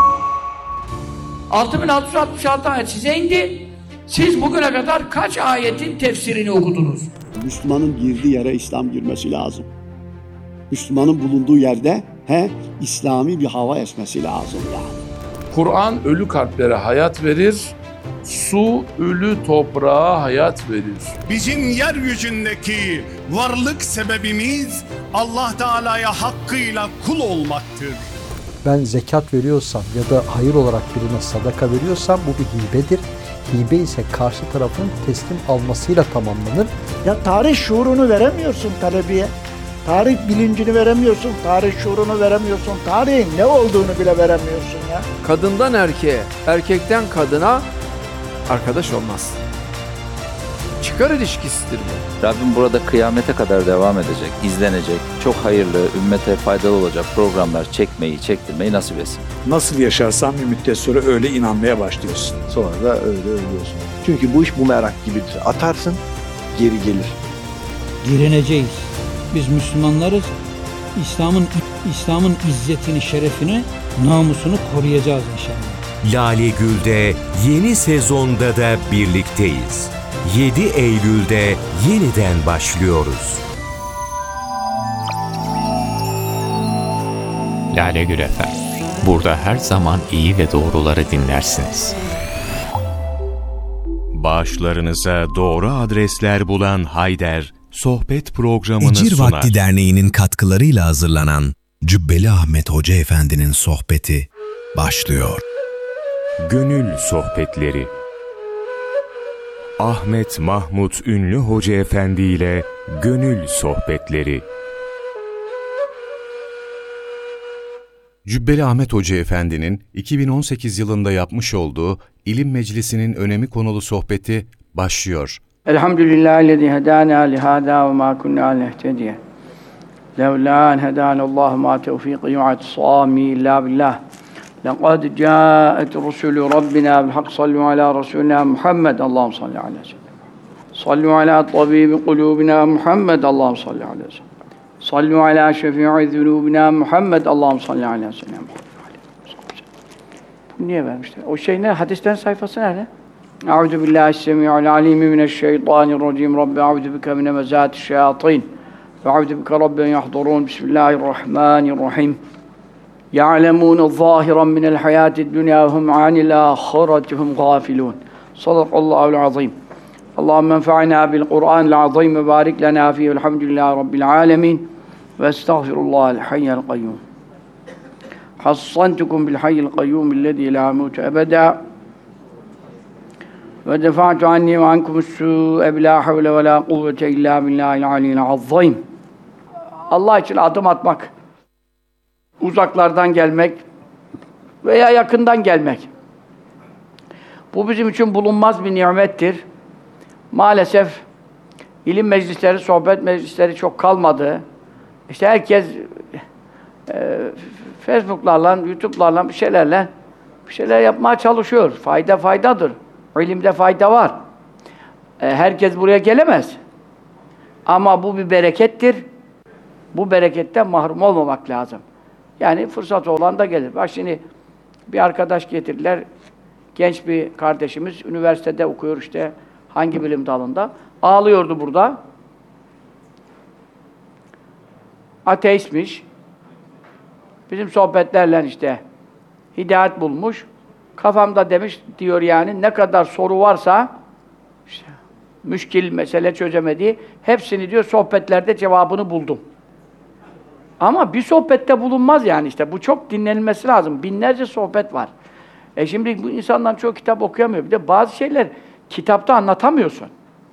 6666 ayet size indi. Siz bugüne kadar kaç ayetin tefsirini okudunuz? Müslümanın girdiği yere İslam girmesi lazım. Müslümanın bulunduğu yerde İslami bir hava esmesi lazım yani. Kur'an ölü kalplere hayat verir, su ölü toprağa hayat verir. Bizim yeryüzündeki varlık sebebimiz Allah Teala'ya hakkıyla kul olmaktır. Ben zekat veriyorsam ya da hayır olarak birine sadaka veriyorsam bu bir hibedir. Hibe ise karşı tarafın teslim almasıyla tamamlanır. Ya tarih şuurunu veremiyorsun talebeye. Tarih bilincini veremiyorsun, tarih şuurunu veremiyorsun, tarihin ne olduğunu bile veremiyorsun ya. Kadından erkeğe, erkekten kadına arkadaş olmaz. Çıkar ilişkisidir bu. Rabbim burada kıyamete kadar devam edecek, izlenecek, çok hayırlı, ümmete faydalı olacak programlar çekmeyi, çektirmeyi nasip etsin. Nasıl yaşarsan bir müddet sonra öyle inanmaya başlıyorsun. Sonra da öyle ölüyorsun. Çünkü bu iş bumerang gibidir. Atarsın, geri gelir. Direneceğiz. Biz Müslümanlarız. İslam'ın izzetini, şerefini, namusunu koruyacağız inşallah. Lale Gül'de yeni sezonda da birlikteyiz. 7 Eylül'de yeniden başlıyoruz. Lale Gül FM. Burada her zaman iyi ve doğruları dinlersiniz. Bağışlarınıza doğru adresler bulan Hayder, sohbet programını Ecir sunar. Vakti Derneği'nin katkılarıyla hazırlanan Cübbeli Ahmet Hoca Efendi'nin sohbeti başlıyor. Gönül Sohbetleri. Ahmet Mahmut Ünlü Hoca Efendi ile Gönül Sohbetleri. Cübbeli Ahmet Hoca Efendi'nin 2018 yılında yapmış olduğu İlim Meclisi'nin önemi konulu sohbeti başlıyor. Elhamdülillahillezî hedâna lihâdâ ve mâ kunnâ lehtediye. Levlâ en hedânallâhu mâ tevfîqi yu'atisâmi illâ billah. لقد جاءت رسل ربنا بالحق صلوا على رسولنا محمد اللهم صل على سيدنا صلوا على طبيب قلوبنا محمد اللهم صل على سيدنا صلوا على شفيع ذنوبنا محمد اللهم صل على سيدنا Bu niye vermişler? O şey ne? Hadisten sayfası nerede? Euzu billahi semi'ul alim mineşşeytanirracim. Rabbi euzu bike min hemezati'ş-şeyatin. Ve euzu bike rabben yahdurun. Bismillahirrahmanirrahim. يَعْلَمُونَ ظَاهِرًا مِنَ الْحَيَاةِ الدُّنْيَا وَهُمْ عَنِ الْآخِرَةِ هُمْ غَافِلُونَ صدق الله العظيم اللهم انفعنا بالقرآن العظيم وبارك لنا فيه والحمد لله رب العالمين واستغفر الله الحي القيوم حصنتكم بالحي القيوم الذي لا يموت أبدا ودفعت عني وعنكم السوء بلا حول ولا قوة إلا بالله العلي العظيم. Allah için adım atmak, uzaklardan gelmek veya yakından gelmek. Bu bizim için bulunmaz bir nimettir. Maalesef ilim meclisleri, sohbet meclisleri çok kalmadı. İşte herkes Facebook'larla, YouTube'larla bir şeyler yapmaya çalışıyor. Faydadır. İlimde fayda var. Herkes buraya gelemez. Ama bu bir berekettir. Bu bereketten mahrum olmamak lazım. Yani fırsatı olan da gelir. Bak şimdi bir arkadaş getirdiler. Genç bir kardeşimiz üniversitede okuyor işte hangi bilim dalında. Ağlıyordu burada. Ateistmiş. Bizim sohbetlerle işte hidayet bulmuş. Kafamda demiş diyor yani ne kadar soru varsa işte, müşkil mesele çözemediği hepsini diyor sohbetlerde cevabını buldum. Ama bir sohbette bulunmaz yani işte. Bu çok dinlenilmesi lazım. Binlerce sohbet var. Şimdi bu insanlar çok kitap okuyamıyor. Bir de bazı şeyler kitapta anlatamıyorsun.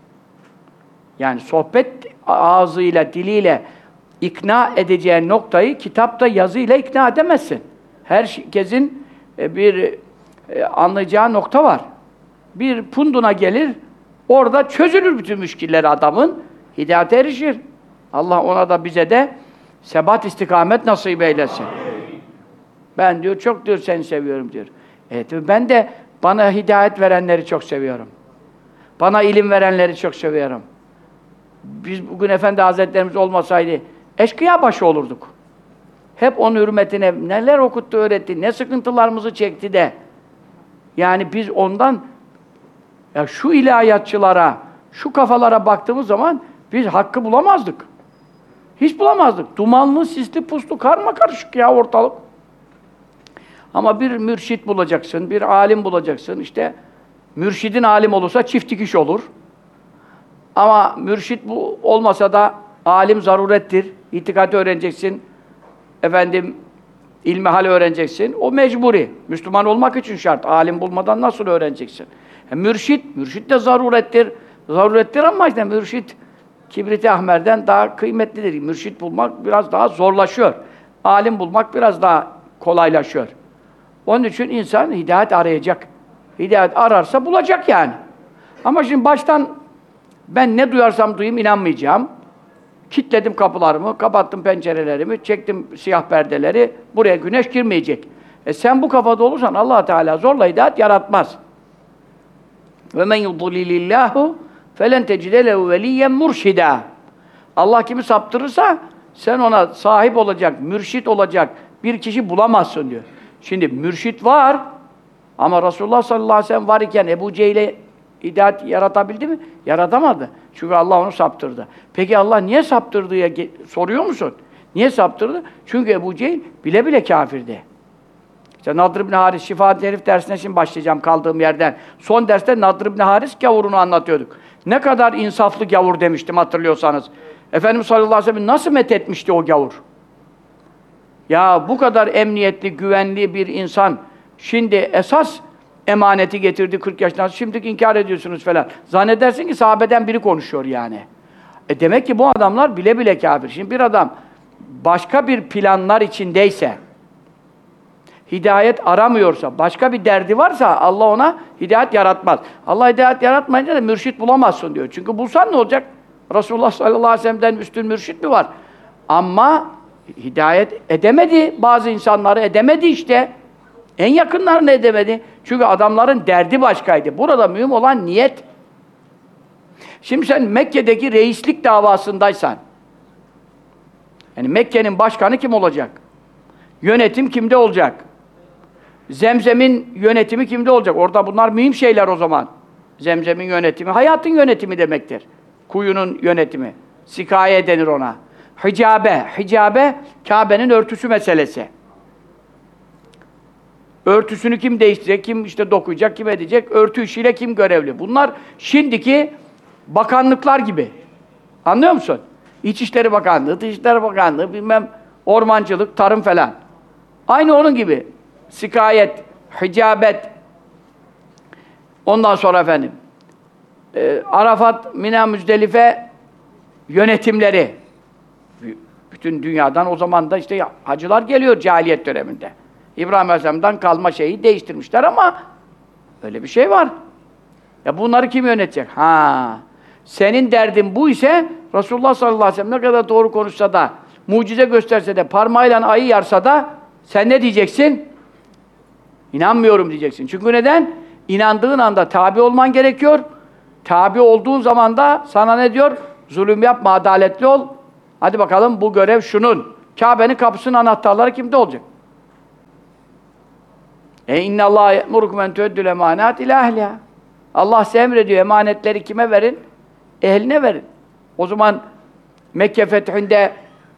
Yani sohbet ağzıyla, diliyle ikna edeceğin noktayı kitapta yazıyla ikna edemezsin. Herkesin bir anlayacağı nokta var. Bir punduna gelir, orada çözülür bütün müşkilleri adamın. Hidayete erişir. Allah ona da bize de sebat istikamet nasip eylesin. Ben diyor çok diyor seni seviyorum diyor. Ben de bana hidayet verenleri çok seviyorum. Bana ilim verenleri çok seviyorum. Biz bugün Efendi Hazretlerimiz olmasaydı eşkıya başı olurduk. Hep onun hürmetine neler okuttu, öğretti, ne sıkıntılarımızı çekti de. Yani biz ondan ya şu ilahiyatçılara, şu kafalara baktığımız zaman biz hakkı bulamazdık. Hiç bulamazdık. Dumanlı, sisli, puslu, karmakarışık ya ortalık. Ama bir mürşit bulacaksın, bir alim bulacaksın. İşte mürşidin alim olursa çift dikiş olur. Ama mürşit bu olmasa da alim zarurettir. İtikadı öğreneceksin. Efendim, ilmihal öğreneceksin. O mecburi. Müslüman olmak için şart. Alim bulmadan nasıl öğreneceksin? Mürşit de zarurettir. Zarurettir ama işte mürşit kibrit-i ahmerden daha kıymetlidir. Mürşit bulmak biraz daha zorlaşıyor. Alim bulmak biraz daha kolaylaşıyor. Onun için insan hidayet arayacak. Hidayet ararsa bulacak yani. Ama şimdi baştan ben ne duyarsam duyayım inanmayacağım. Kilitledim kapılarımı, kapattım pencerelerimi, çektim siyah perdeleri. Buraya güneş girmeyecek. Sen bu kafada olursan Allah Teala zorla hidayet yaratmaz. Ve men yudlilillahu felen tecide lehu veliyyen murşida. Allah kimi saptırırsa sen ona sahip olacak, mürşit olacak bir kişi bulamazsın diyor. Şimdi mürşit var ama Resulullah sallallahu aleyhi ve sellem var iken Ebu Cehil'e hidayet yaratabildi mi? Yaratamadı. Çünkü Allah onu saptırdı. Peki Allah niye saptırdı diye soruyor musun? Niye saptırdı? Çünkü Ebu Cehil bile bile kafirdi. İşte Nadr ibn Haris, Şifa-i Herif dersine şimdi başlayacağım kaldığım yerden. Son derste Nadr ibn Haris gavurunu anlatıyorduk. Ne kadar insaflı gavur demiştim hatırlıyorsanız. Efendimiz sallallahu aleyhi ve sellem nasıl methetmişti o gavur? Ya bu kadar emniyetli, güvenli bir insan şimdi esas emaneti getirdi 40 yaşından. Şimdi inkar ediyorsunuz falan. Zannedersin ki sahabeden biri konuşuyor yani. Demek ki bu adamlar bile bile kafir. Şimdi bir adam başka bir planlar içindeyse, hidayet aramıyorsa, başka bir derdi varsa Allah ona hidayet yaratmaz. Allah hidayet yaratmayınca da mürşit bulamazsın diyor. Çünkü bulsan ne olacak? Resulullah sallallahu aleyhi ve sellem'den üstün mürşit mi var? Ama hidayet edemedi. Bazı insanları edemedi işte. En yakınlarını edemedi. Çünkü adamların derdi başkaydı. Burada mühim olan niyet. Şimdi sen Mekke'deki reislik davasındaysan, yani Mekke'nin başkanı kim olacak? Yönetim kimde olacak? Zemzem'in yönetimi kimde olacak? Orada bunlar mühim şeyler o zaman. Zemzem'in yönetimi, hayatın yönetimi demektir. Kuyunun yönetimi. Sikaye denir ona. Hicabe, Kabe'nin örtüsü meselesi. Örtüsünü kim değiştirecek, kim işte dokuyacak, kim edecek, örtü işiyle kim görevli? Bunlar şimdiki bakanlıklar gibi. Anlıyor musun? İçişleri Bakanlığı, Dışişleri Bakanlığı, bilmem ormancılık, tarım falan. Aynı onun gibi. Sikayet, hicabet. Ondan sonra efendim, Arafat, Mina, Müzdelife yönetimleri. Bütün dünyadan o zaman da işte hacılar geliyor cahiliyet döneminde. İbrahim Aleyhisselam'dan kalma şeyi değiştirmişler ama öyle bir şey var. Ya bunları kim yönetecek? Senin derdin bu ise Resulullah sallallahu aleyhi ve sellem ne kadar doğru konuşsa da, mucize gösterse de, parmağıyla ayı yarsa da sen ne diyeceksin? İnanmıyorum diyeceksin. Çünkü neden? İnandığın anda tabi olman gerekiyor. Tabi olduğun zaman da sana ne diyor? Zulüm yapma, adaletli ol. Hadi bakalım bu görev şunun. Kabe'nin kapısının anahtarları kimde olacak? İnna Allah ye'murukum en tu'addul emanat ila ehliha. Allah size emrediyor, emanetleri kime verin? Ehline verin. O zaman Mekke fethinde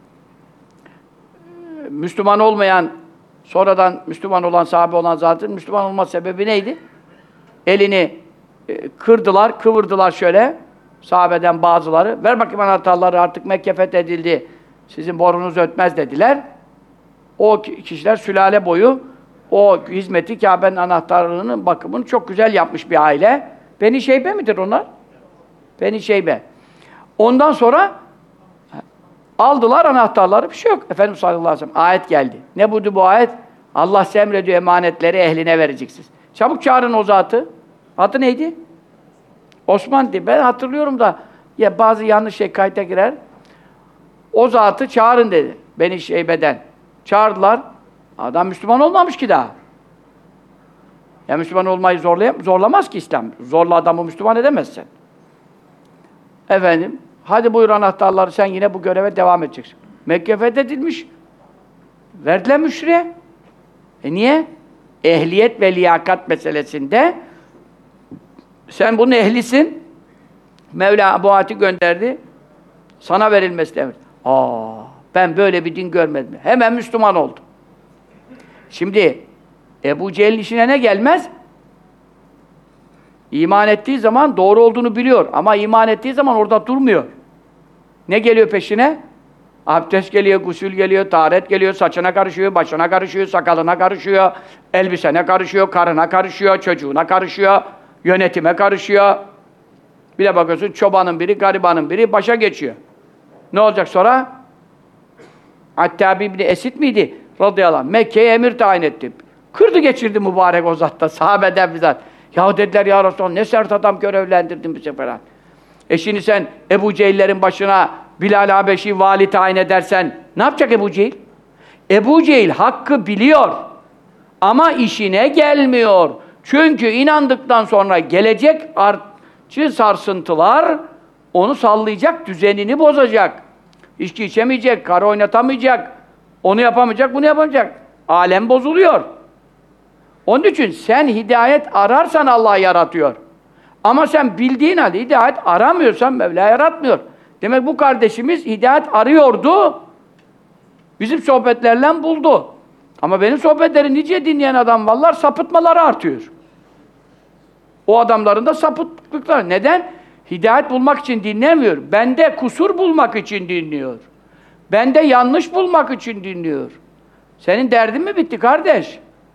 Müslüman olmayan, sonradan Müslüman olan, sahabe olan zatın Müslüman olma sebebi neydi? Elini kırdılar, kıvırdılar şöyle, sahabeden bazıları. Ver bakayım anahtarları, artık Mekke fethedildi, sizin borunuz ötmez dediler. O kişiler sülale boyu O hizmeti, Kabe'nin anahtarlığının bakımını çok güzel yapmış bir aile. Beni Şeybe midir onlar? Beni Şeybe. Ondan sonra aldılar anahtarları, bir şey yok. Efendimiz sallallahu aleyhi ve sellem ayet geldi. Ne buydu bu ayet? Allah size emrediyor, emanetleri ehline vereceksiniz. Çabuk çağırın o zatı. Adı neydi? Osman diye. Ben hatırlıyorum da ya bazı yanlış şey kayda girer. O zatı çağırın dedi. Beni Şeybe'den. Çağırdılar. Adam Müslüman olmamış ki daha. Ya Müslüman olmayı zorlamaz ki İslam. Zorla adamı Müslüman edemezsin. Efendim, hadi buyur anahtarları, sen yine bu göreve devam edeceksin. Mekke fethedilmiş. Verdiler müşriye. Niye? Ehliyet ve liyakat meselesinde sen bunun ehlisin. Mevla Ebu At'i gönderdi. Sana verilmesi emir. Ben böyle bir din görmedim. Hemen Müslüman oldu. Şimdi Ebu Cehil'in işine ne gelmez? İman ettiği zaman doğru olduğunu biliyor. Ama iman ettiği zaman orada durmuyor. Ne geliyor peşine? Abdest geliyor, gusül geliyor, taharet geliyor, saçına karışıyor, başına karışıyor, sakalına karışıyor, elbisene karışıyor, karına karışıyor, çocuğuna karışıyor, yönetime karışıyor. Bir de bakıyorsun çobanın biri, garibanın biri başa geçiyor. Ne olacak sonra? Hatta İbni Esid miydi? Radıyallahu anh. Mekke'ye emir tayin etti. Kırdı geçirdi mübarek o zatta, sahabeden bizzat. Ya dediler ya Resulallah, ne sert adam görevlendirdin bize falan. Şimdi sen Ebu Cehil'lerin başına Bilal Habeşi vali tayin edersen ne yapacak Ebu Cehil? Ebu Cehil hakkı biliyor ama işine gelmiyor. Çünkü inandıktan sonra gelecek artçı sarsıntılar onu sallayacak, düzenini bozacak. İçki içemeyecek, karı oynatamayacak, onu yapamayacak, bunu yapamayacak. Alem bozuluyor. Onun için sen hidayet ararsan Allah yaratıyor. Ama sen bildiğin halde hidayet aramıyorsan Mevla yaratmıyor. Demek bu kardeşimiz hidayet arıyordu. Bizim sohbetlerle buldu. Ama benim sohbetleri nice dinleyen adam vallahi sapıtmaları artıyor. O adamların da sapıtlıkları. Neden? Hidayet bulmak için dinlemiyor. Bende kusur bulmak için dinliyor. Bende yanlış bulmak için dinliyor. Senin derdin mi bitti kardeş?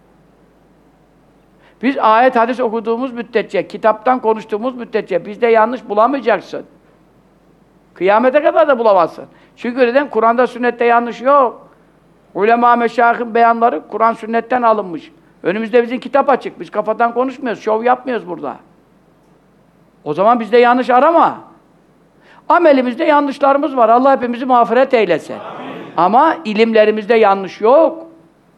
Biz ayet hadis okuduğumuz müddetçe, kitaptan konuştuğumuz müddetçe bizde yanlış bulamayacaksın. Kıyamete kadar da bulamazsın. Çünkü neden? Kur'an'da, sünnette yanlış yok. Ulema meşayih'in beyanları Kur'an, sünnetten alınmış. Önümüzde bizim kitap açık. Biz kafadan konuşmuyoruz, şov yapmıyoruz burada. O zaman bizde yanlış arama. Amelimizde yanlışlarımız var. Allah hepimizi mağfiret eylesin. Amin. Ama ilimlerimizde yanlış yok.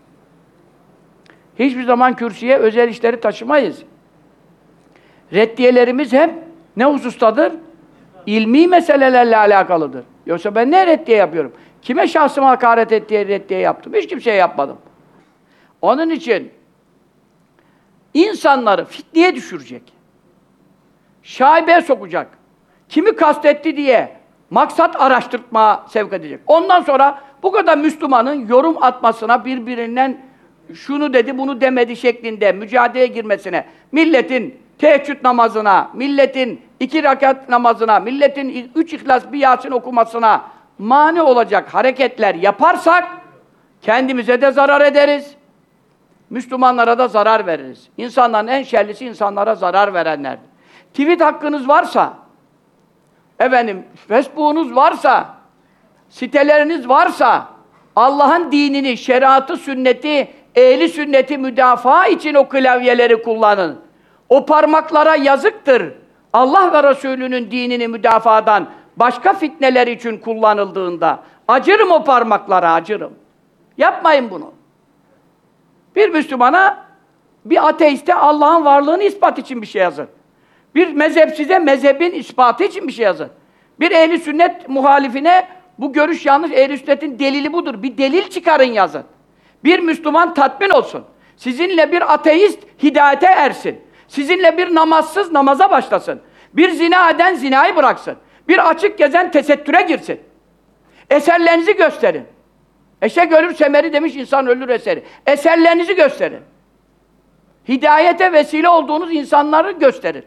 Hiçbir zaman kürsüye özel işleri taşımayız. Reddiyelerimiz hep ne husustadır? İlmi meselelerle alakalıdır. Yoksa ben ne reddiye yapıyorum? Kime şahsıma hakaret et diye reddiye yaptım? Hiç kimseye yapmadım. Onun için insanları fitneye düşürecek. Şaibeye sokacak. Kimi kastetti diye maksat araştırma sevk edecek. Ondan sonra bu kadar Müslümanın yorum atmasına, birbirinden şunu dedi, bunu demedi şeklinde mücadeleye girmesine, milletin teheccüd namazına, milletin 2 rekat namazına, milletin 3 İhlas, 1 Yasin okumasına mani olacak hareketler yaparsak kendimize de zarar ederiz. Müslümanlara da zarar veririz. İnsanların en şerlisi insanlara zarar verenlerdir. Tweet hakkınız varsa, efendim, Facebook'unuz varsa, siteleriniz varsa, Allah'ın dinini, şeriatı, sünneti, ehli sünneti müdafaa için o klavyeleri kullanın. O parmaklara yazıktır. Allah ve Resulünün dinini müdafadan başka fitneler için kullanıldığında acırım o parmaklara, acırım. Yapmayın bunu. Bir Müslümana, bir ateiste Allah'ın varlığını ispat için bir şey yazın. Bir mezhepsize mezhebin ispatı için bir şey yazın. Bir ehli sünnet muhalifine bu görüş yanlış, ehli sünnetin delili budur. Bir delil çıkarın yazın. Bir Müslüman tatmin olsun. Sizinle bir ateist hidayete ersin. Sizinle bir namazsız namaza başlasın. Bir zina eden zinayı bıraksın. Bir açık gezen tesettüre girsin. Eserlerinizi gösterin. Eşek ölür semeri demiş, insan ölür eseri. Eserlerinizi gösterin. Hidayete vesile olduğunuz insanları gösterin.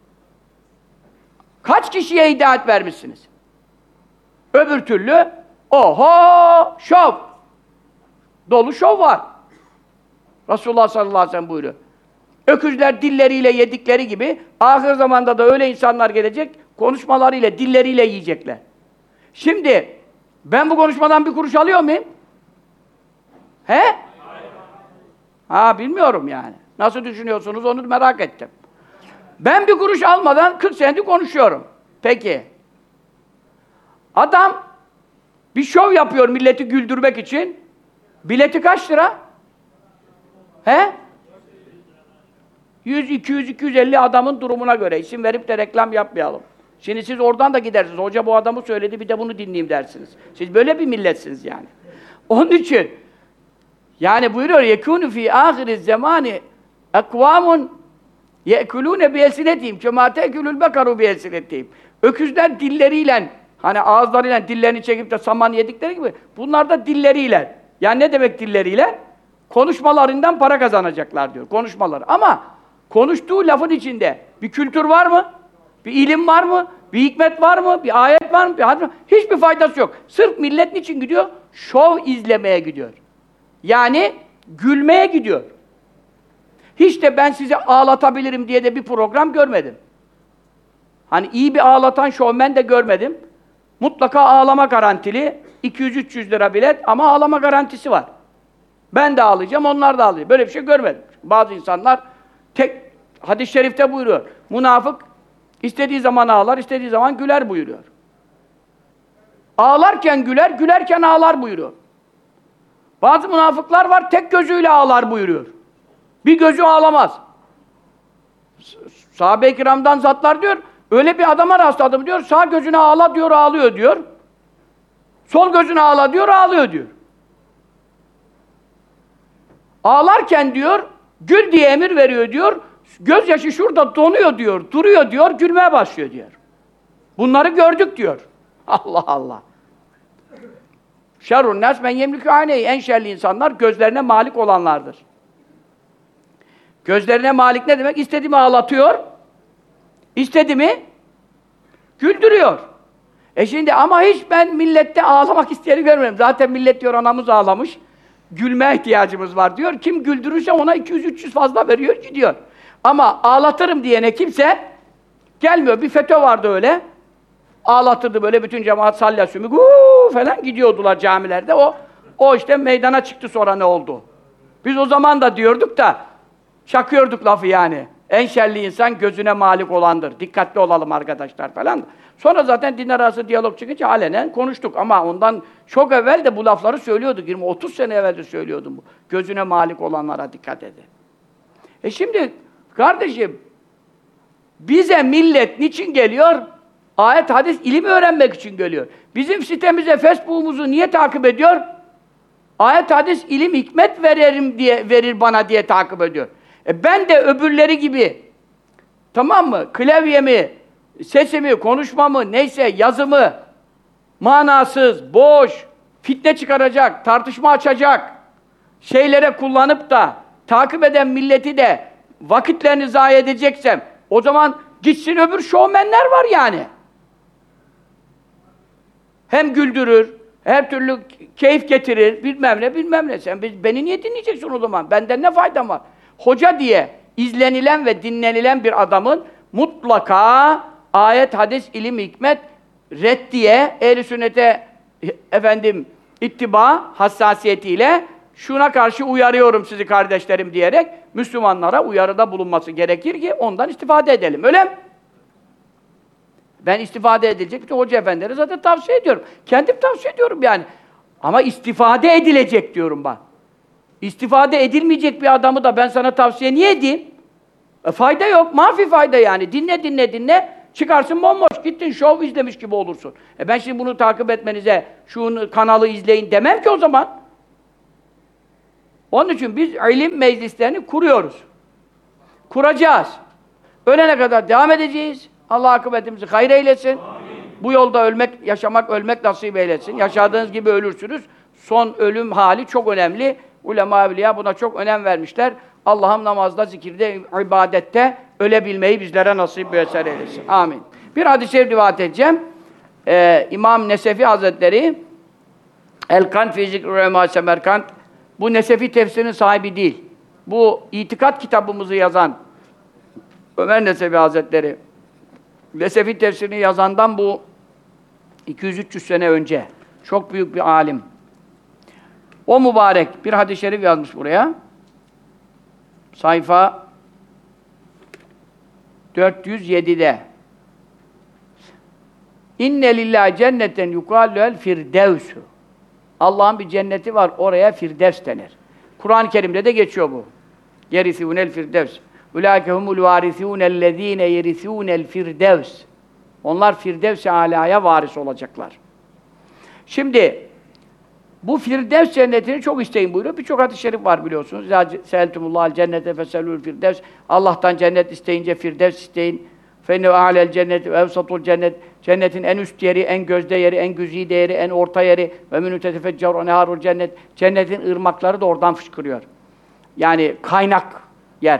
Kaç kişiye hidayet vermişsiniz? Öbür türlü, oho, şov. Dolu şov var. Resulullah sallallahu aleyhi ve sellem buyuruyor. Öküzler dilleriyle yedikleri gibi ahir zamanda da öyle insanlar gelecek, konuşmalarıyla, dilleriyle yiyecekler. Şimdi ben bu konuşmadan bir kuruş alıyor muyum? He? Ha bilmiyorum yani. Nasıl düşünüyorsunuz onu merak ettim. Ben bir kuruş almadan 40 senedir konuşuyorum. Peki. Adam bir şov yapıyor milleti güldürmek için. Bileti kaç lira? He? 100, 200, 250 adamın durumuna göre. İsim verip de reklam yapmayalım. Şimdi siz oradan da gidersiniz. Hoca bu adamı söyledi, bir de bunu dinleyeyim dersiniz. Siz böyle bir milletsiniz yani. Onun için yani buyuruyor yekûnü fî âhiriz zemâni ekvâmun ye'kulûne bi'elsinetihim kemâ te'kulul bekaru bi'elsinetihim. Öküzler dilleriyle, hani ağızlarıyla dillerini çekip de saman yedikleri gibi, bunlar da dilleriyle. Yani ne demek dilleriyle? Konuşmalarından para kazanacaklar diyor, konuşmaları. Ama konuştuğu lafın içinde bir kültür var mı? Bir ilim var mı? Bir hikmet var mı? Bir ayet var mı? Bir hadis var mı? Hiçbir faydası yok. Sırf millet niçin gidiyor? Şov izlemeye gidiyor. Yani gülmeye gidiyor. Hiç de ben sizi ağlatabilirim diye de bir program görmedim. Hani iyi bir ağlatan şovmen de görmedim. Mutlaka ağlama garantili, 200-300 lira bilet ama ağlama garantisi var. Ben de ağlayacağım, onlar da ağlayacak. Böyle bir şey görmedim. Bazı insanlar hadis-i şerifte buyuruyor. Münafık istediği zaman ağlar, istediği zaman güler buyuruyor. Ağlarken güler, gülerken ağlar buyuruyor. Bazı münafıklar var, tek gözüyle ağlar buyuruyor. Bir gözü ağlamaz. Sahabe-i kiramdan zatlar diyor, öyle bir adama rastladım diyor, sağ gözüne ağla diyor, ağlıyor diyor. Sol gözüne ağla diyor, ağlıyor diyor. Ağlarken diyor, gül diye emir veriyor diyor, gözyaşı şurada donuyor diyor, duruyor diyor, gülmeye başlıyor diyor. Bunları gördük diyor. Allah Allah. Şerrun nas men yemliku ayneyi. En şerli insanlar gözlerine malik olanlardır. Gözlerine malik ne demek? İstediğimi ağlatıyor, istediğimi güldürüyor. Şimdi ama hiç ben millette ağlamak isteyeni görmedim. Zaten millet diyor anamız ağlamış, gülmeye ihtiyacımız var diyor. Kim güldürürse ona 200-300 fazla veriyor, gidiyor. Ama ağlatırım diyene kimse gelmiyor. Bir FETÖ vardı öyle. Ağlatırdı böyle bütün cemaat salya sümük falan gidiyordular camilerde. O işte meydana çıktı sonra ne oldu? Biz o zaman da diyorduk da çakıyorduk lafı yani. En şerli insan gözüne malik olandır. Dikkatli olalım arkadaşlar falan. Sonra zaten din arası diyalog çıkınca alenen konuştuk ama ondan çok evvel de bu lafları söylüyorduk. 20-30 sene evvel de söylüyordum bu. Gözüne malik olanlara dikkat edin. Şimdi kardeşim bize millet niçin geliyor? Ayet, hadis, ilim öğrenmek için geliyor. Bizim sitemize, Facebook'umuzu niye takip ediyor? Ayet, hadis, ilim, hikmet verir bana diye takip ediyor. Ben de öbürleri gibi, tamam mı? Klavyemi, sesimi, konuşmamı, neyse yazımı, manasız, boş, fitne çıkaracak, tartışma açacak şeylere kullanıp da takip eden milleti de vakitlerini zayi edeceksem, o zaman gitsin öbür şovmenler var yani. Hem güldürür, her türlü keyif getirir, bilmem ne. Sen beni niye dinleyeceksin o zaman? Benden ne faydam var? Hoca diye izlenilen ve dinlenilen bir adamın mutlaka ayet, hadis, ilim, hikmet, reddiye, ehl-i sünnete ittiba hassasiyetiyle şuna karşı uyarıyorum sizi kardeşlerim diyerek Müslümanlara uyarıda bulunması gerekir ki ondan istifade edelim. Öyle mi? Ben istifade edilecek bütün hoca efendileri zaten tavsiye ediyorum. Kendim tavsiye ediyorum yani. Ama istifade edilecek diyorum ben. İstifade edilmeyecek bir adamı da ben sana tavsiye niye edeyim? Fayda yok, mafi fayda yani. Dinle. Çıkarsın bomboş, gittin şov izlemiş gibi olursun. Ben şimdi bunu takip etmenize, şu kanalı izleyin demem ki o zaman. Onun için biz ilim meclislerini kuruyoruz. Kuracağız. Ölene kadar devam edeceğiz. Allah akıbetimizi hayır eylesin. Amin. Bu yolda yaşamak, ölmek nasip eylesin. Yaşadığınız gibi ölürsünüz. Son ölüm hali çok önemli. Ulema evliya buna çok önem vermişler. Allah'ım namazda, zikirde, ibadette ölebilmeyi bizlere nasip ve eser eylesin. Amin. Bir hadis-i şerif rivayet edeceğim. İmam Nesefi Hazretleri El-Kant fi Zikr-i Ulema Semerkant, bu Nesefi tefsirinin sahibi değil. bu itikat kitabımızı yazan Ömer Nesefi Hazretleri, Nesefi tefsirini yazandan bu 200-300 sene önce çok büyük bir alim. O mübarek bir hadis-i şerif yazmış buraya. Sayfa 407'de. İnne lillahi cenneten yukallu'el firdevsü. Allah'ın bir cenneti var, oraya Firdevs denir. Kur'an-ı Kerim'de de geçiyor bu. Yerisûnel firdevs. Ulaike humul varisûnellezîne yerisûnel firdevs. Onlar Firdevs-i Alâ'ya varis olacaklar. Şimdi bu Firdevs cennetini çok isteyin buyuruyor. Birçok hadis-i şerif var biliyorsunuz. Seeltumullahal cennete feselûl firdevs. Allah'tan cennet isteyince Firdevs isteyin. Fenne a'lel cenneti ve evsatul cennet. Cennetin en üst yeri, en gözde yeri, en güzide yeri, en orta yeri ve minü tetefeccaru neharul cennet. Cennetin ırmakları da oradan fışkırıyor. Yani kaynak yer.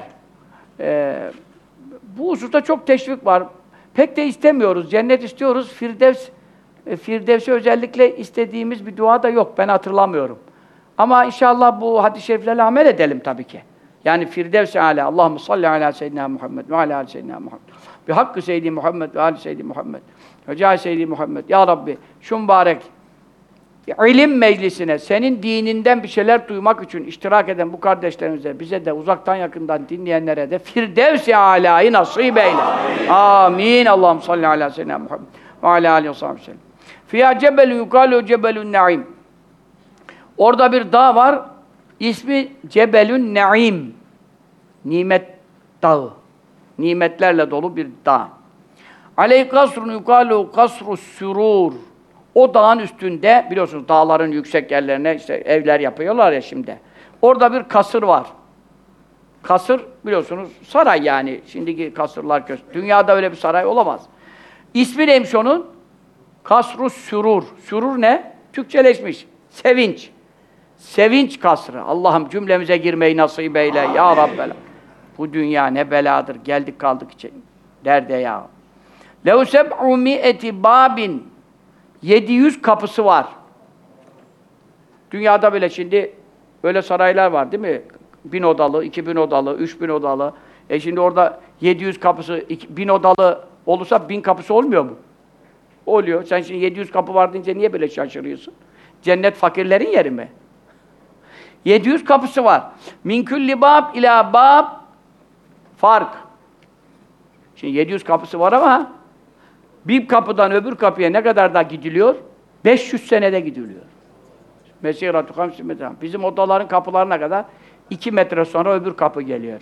Bu hususta çok teşvik var. Pek de istemiyoruz. Cennet istiyoruz. Firdevs'i özellikle istediğimiz bir dua da yok. Ben hatırlamıyorum. Ama inşallah bu hadis-i şeriflerle amel edelim tabii ki. Yani Firdevs-i Alâ. Allahümme salli alâ seyyidina Muhammed ve alâ seyyidina Muhammed. Bi hakkı seyyidi Muhammed ve alâ seyyidi Muhammed. Ve câhi seyyidi Muhammed. Ya Rabbi şu mübarek ilim meclisine, senin dininden bir şeyler duymak için iştirak eden bu kardeşlerimize, bize de uzaktan yakından dinleyenlere de Firdevs-i Alâ'yı nasip eyle. Amin. Allahümme salli alâ seyyidina Muhammed ve alâ aleyhi ve sellem. Fiyâ cebelün yukâlu cebelün ne'im. Orada bir dağ var. İsmi Cebelün Ne'im. Nimet dağı. Nimetlerle dolu bir dağ. Aleyh kasrun yukâlu kasrus sürûr. O dağın üstünde, biliyorsunuz dağların yüksek yerlerine işte evler yapıyorlar ya şimdi. Orada bir kasır var. Kasır, biliyorsunuz saray yani. Şimdiki kasırlar dünyada öyle bir saray olamaz. İsmi neymiş onun? Kasrus sürur. Sürur ne? Türkçeleşmiş. Sevinç. Sevinç kasrı. Allah'ım cümlemize girmeyi nasip eyle. Ya Rabbel. Bu dünya ne beladır. Geldik kaldık için. Derde ya. Lehu seb'u mi'eti babin. 700 kapısı var. Dünyada bile şimdi böyle saraylar var değil mi? 1000 odalı, 2000 odalı, 3000 odalı. Şimdi orada 700 kapısı, 1000 odalı olursa 1000 kapısı olmuyor mu? Oluyor. Sen şimdi 700 kapı var deyince niye böyle şaşırıyorsun? Cennet fakirlerin yeri mi? 700 kapısı var. Min külli bab ila bab fark. Şimdi 700 kapısı var ama bir kapıdan öbür kapıya ne kadar da gidiliyor? 500 senede gidiliyor. Mesiratu hamsi metre. Bizim odaların kapılarına kadar 2 metre sonra öbür kapı geliyor.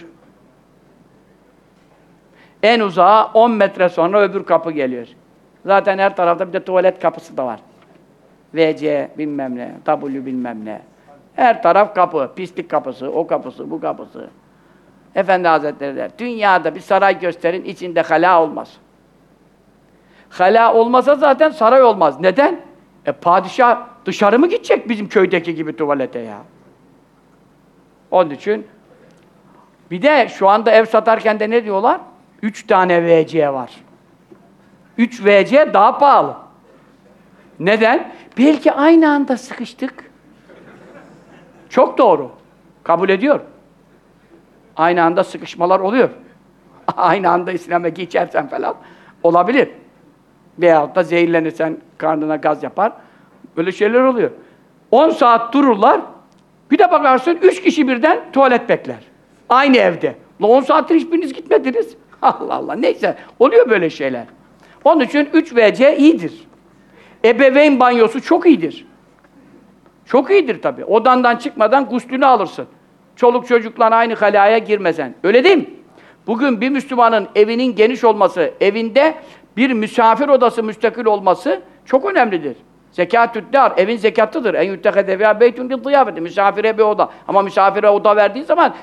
En uzağa 10 metre sonra öbür kapı geliyor. Zaten her tarafta bir de tuvalet kapısı da var. VC bilmem ne, W bilmem ne. Her taraf kapı, pislik kapısı, o kapısı, bu kapısı. Efendi Hazretleri der, dünyada bir saray gösterin, içinde hala olmaz. Hala olmasa zaten saray olmaz. Neden? Padişah dışarı mı gidecek bizim köydeki gibi tuvalete ya? Onun için bir de şu anda ev satarken de ne diyorlar? 3 tane VC var. 3 VC daha pahalı. Neden? Belki aynı anda sıkıştık. Çok doğru. Kabul ediyor. Aynı anda sıkışmalar oluyor. Aynı anda İslam'a geçersen falan olabilir. Veyahut da zehirlenirsen karnına gaz yapar. Böyle şeyler oluyor. 10 saat dururlar. Bir de bakarsın 3 kişi birden tuvalet bekler. Aynı evde. 10 saattir hiçbiriniz gitmediniz. Allah Allah. Neyse. Oluyor böyle şeyler. Onun için 3 WC iyidir. Ebeveyn banyosu çok iyidir. Çok iyidir tabii. Odandan çıkmadan guslünü alırsın. Çoluk çocukla aynı halaya girmesen. Öyle değil mi? Bugün bir Müslümanın evinin geniş olması, evinde bir misafir odası müstakil olması çok önemlidir. Zekâtü'd-dâr, evin zekatıdır. En yuttekede veya beytün lid-ziyâfeti. Misafire bir oda. Ama misafire oda verdiğin zaman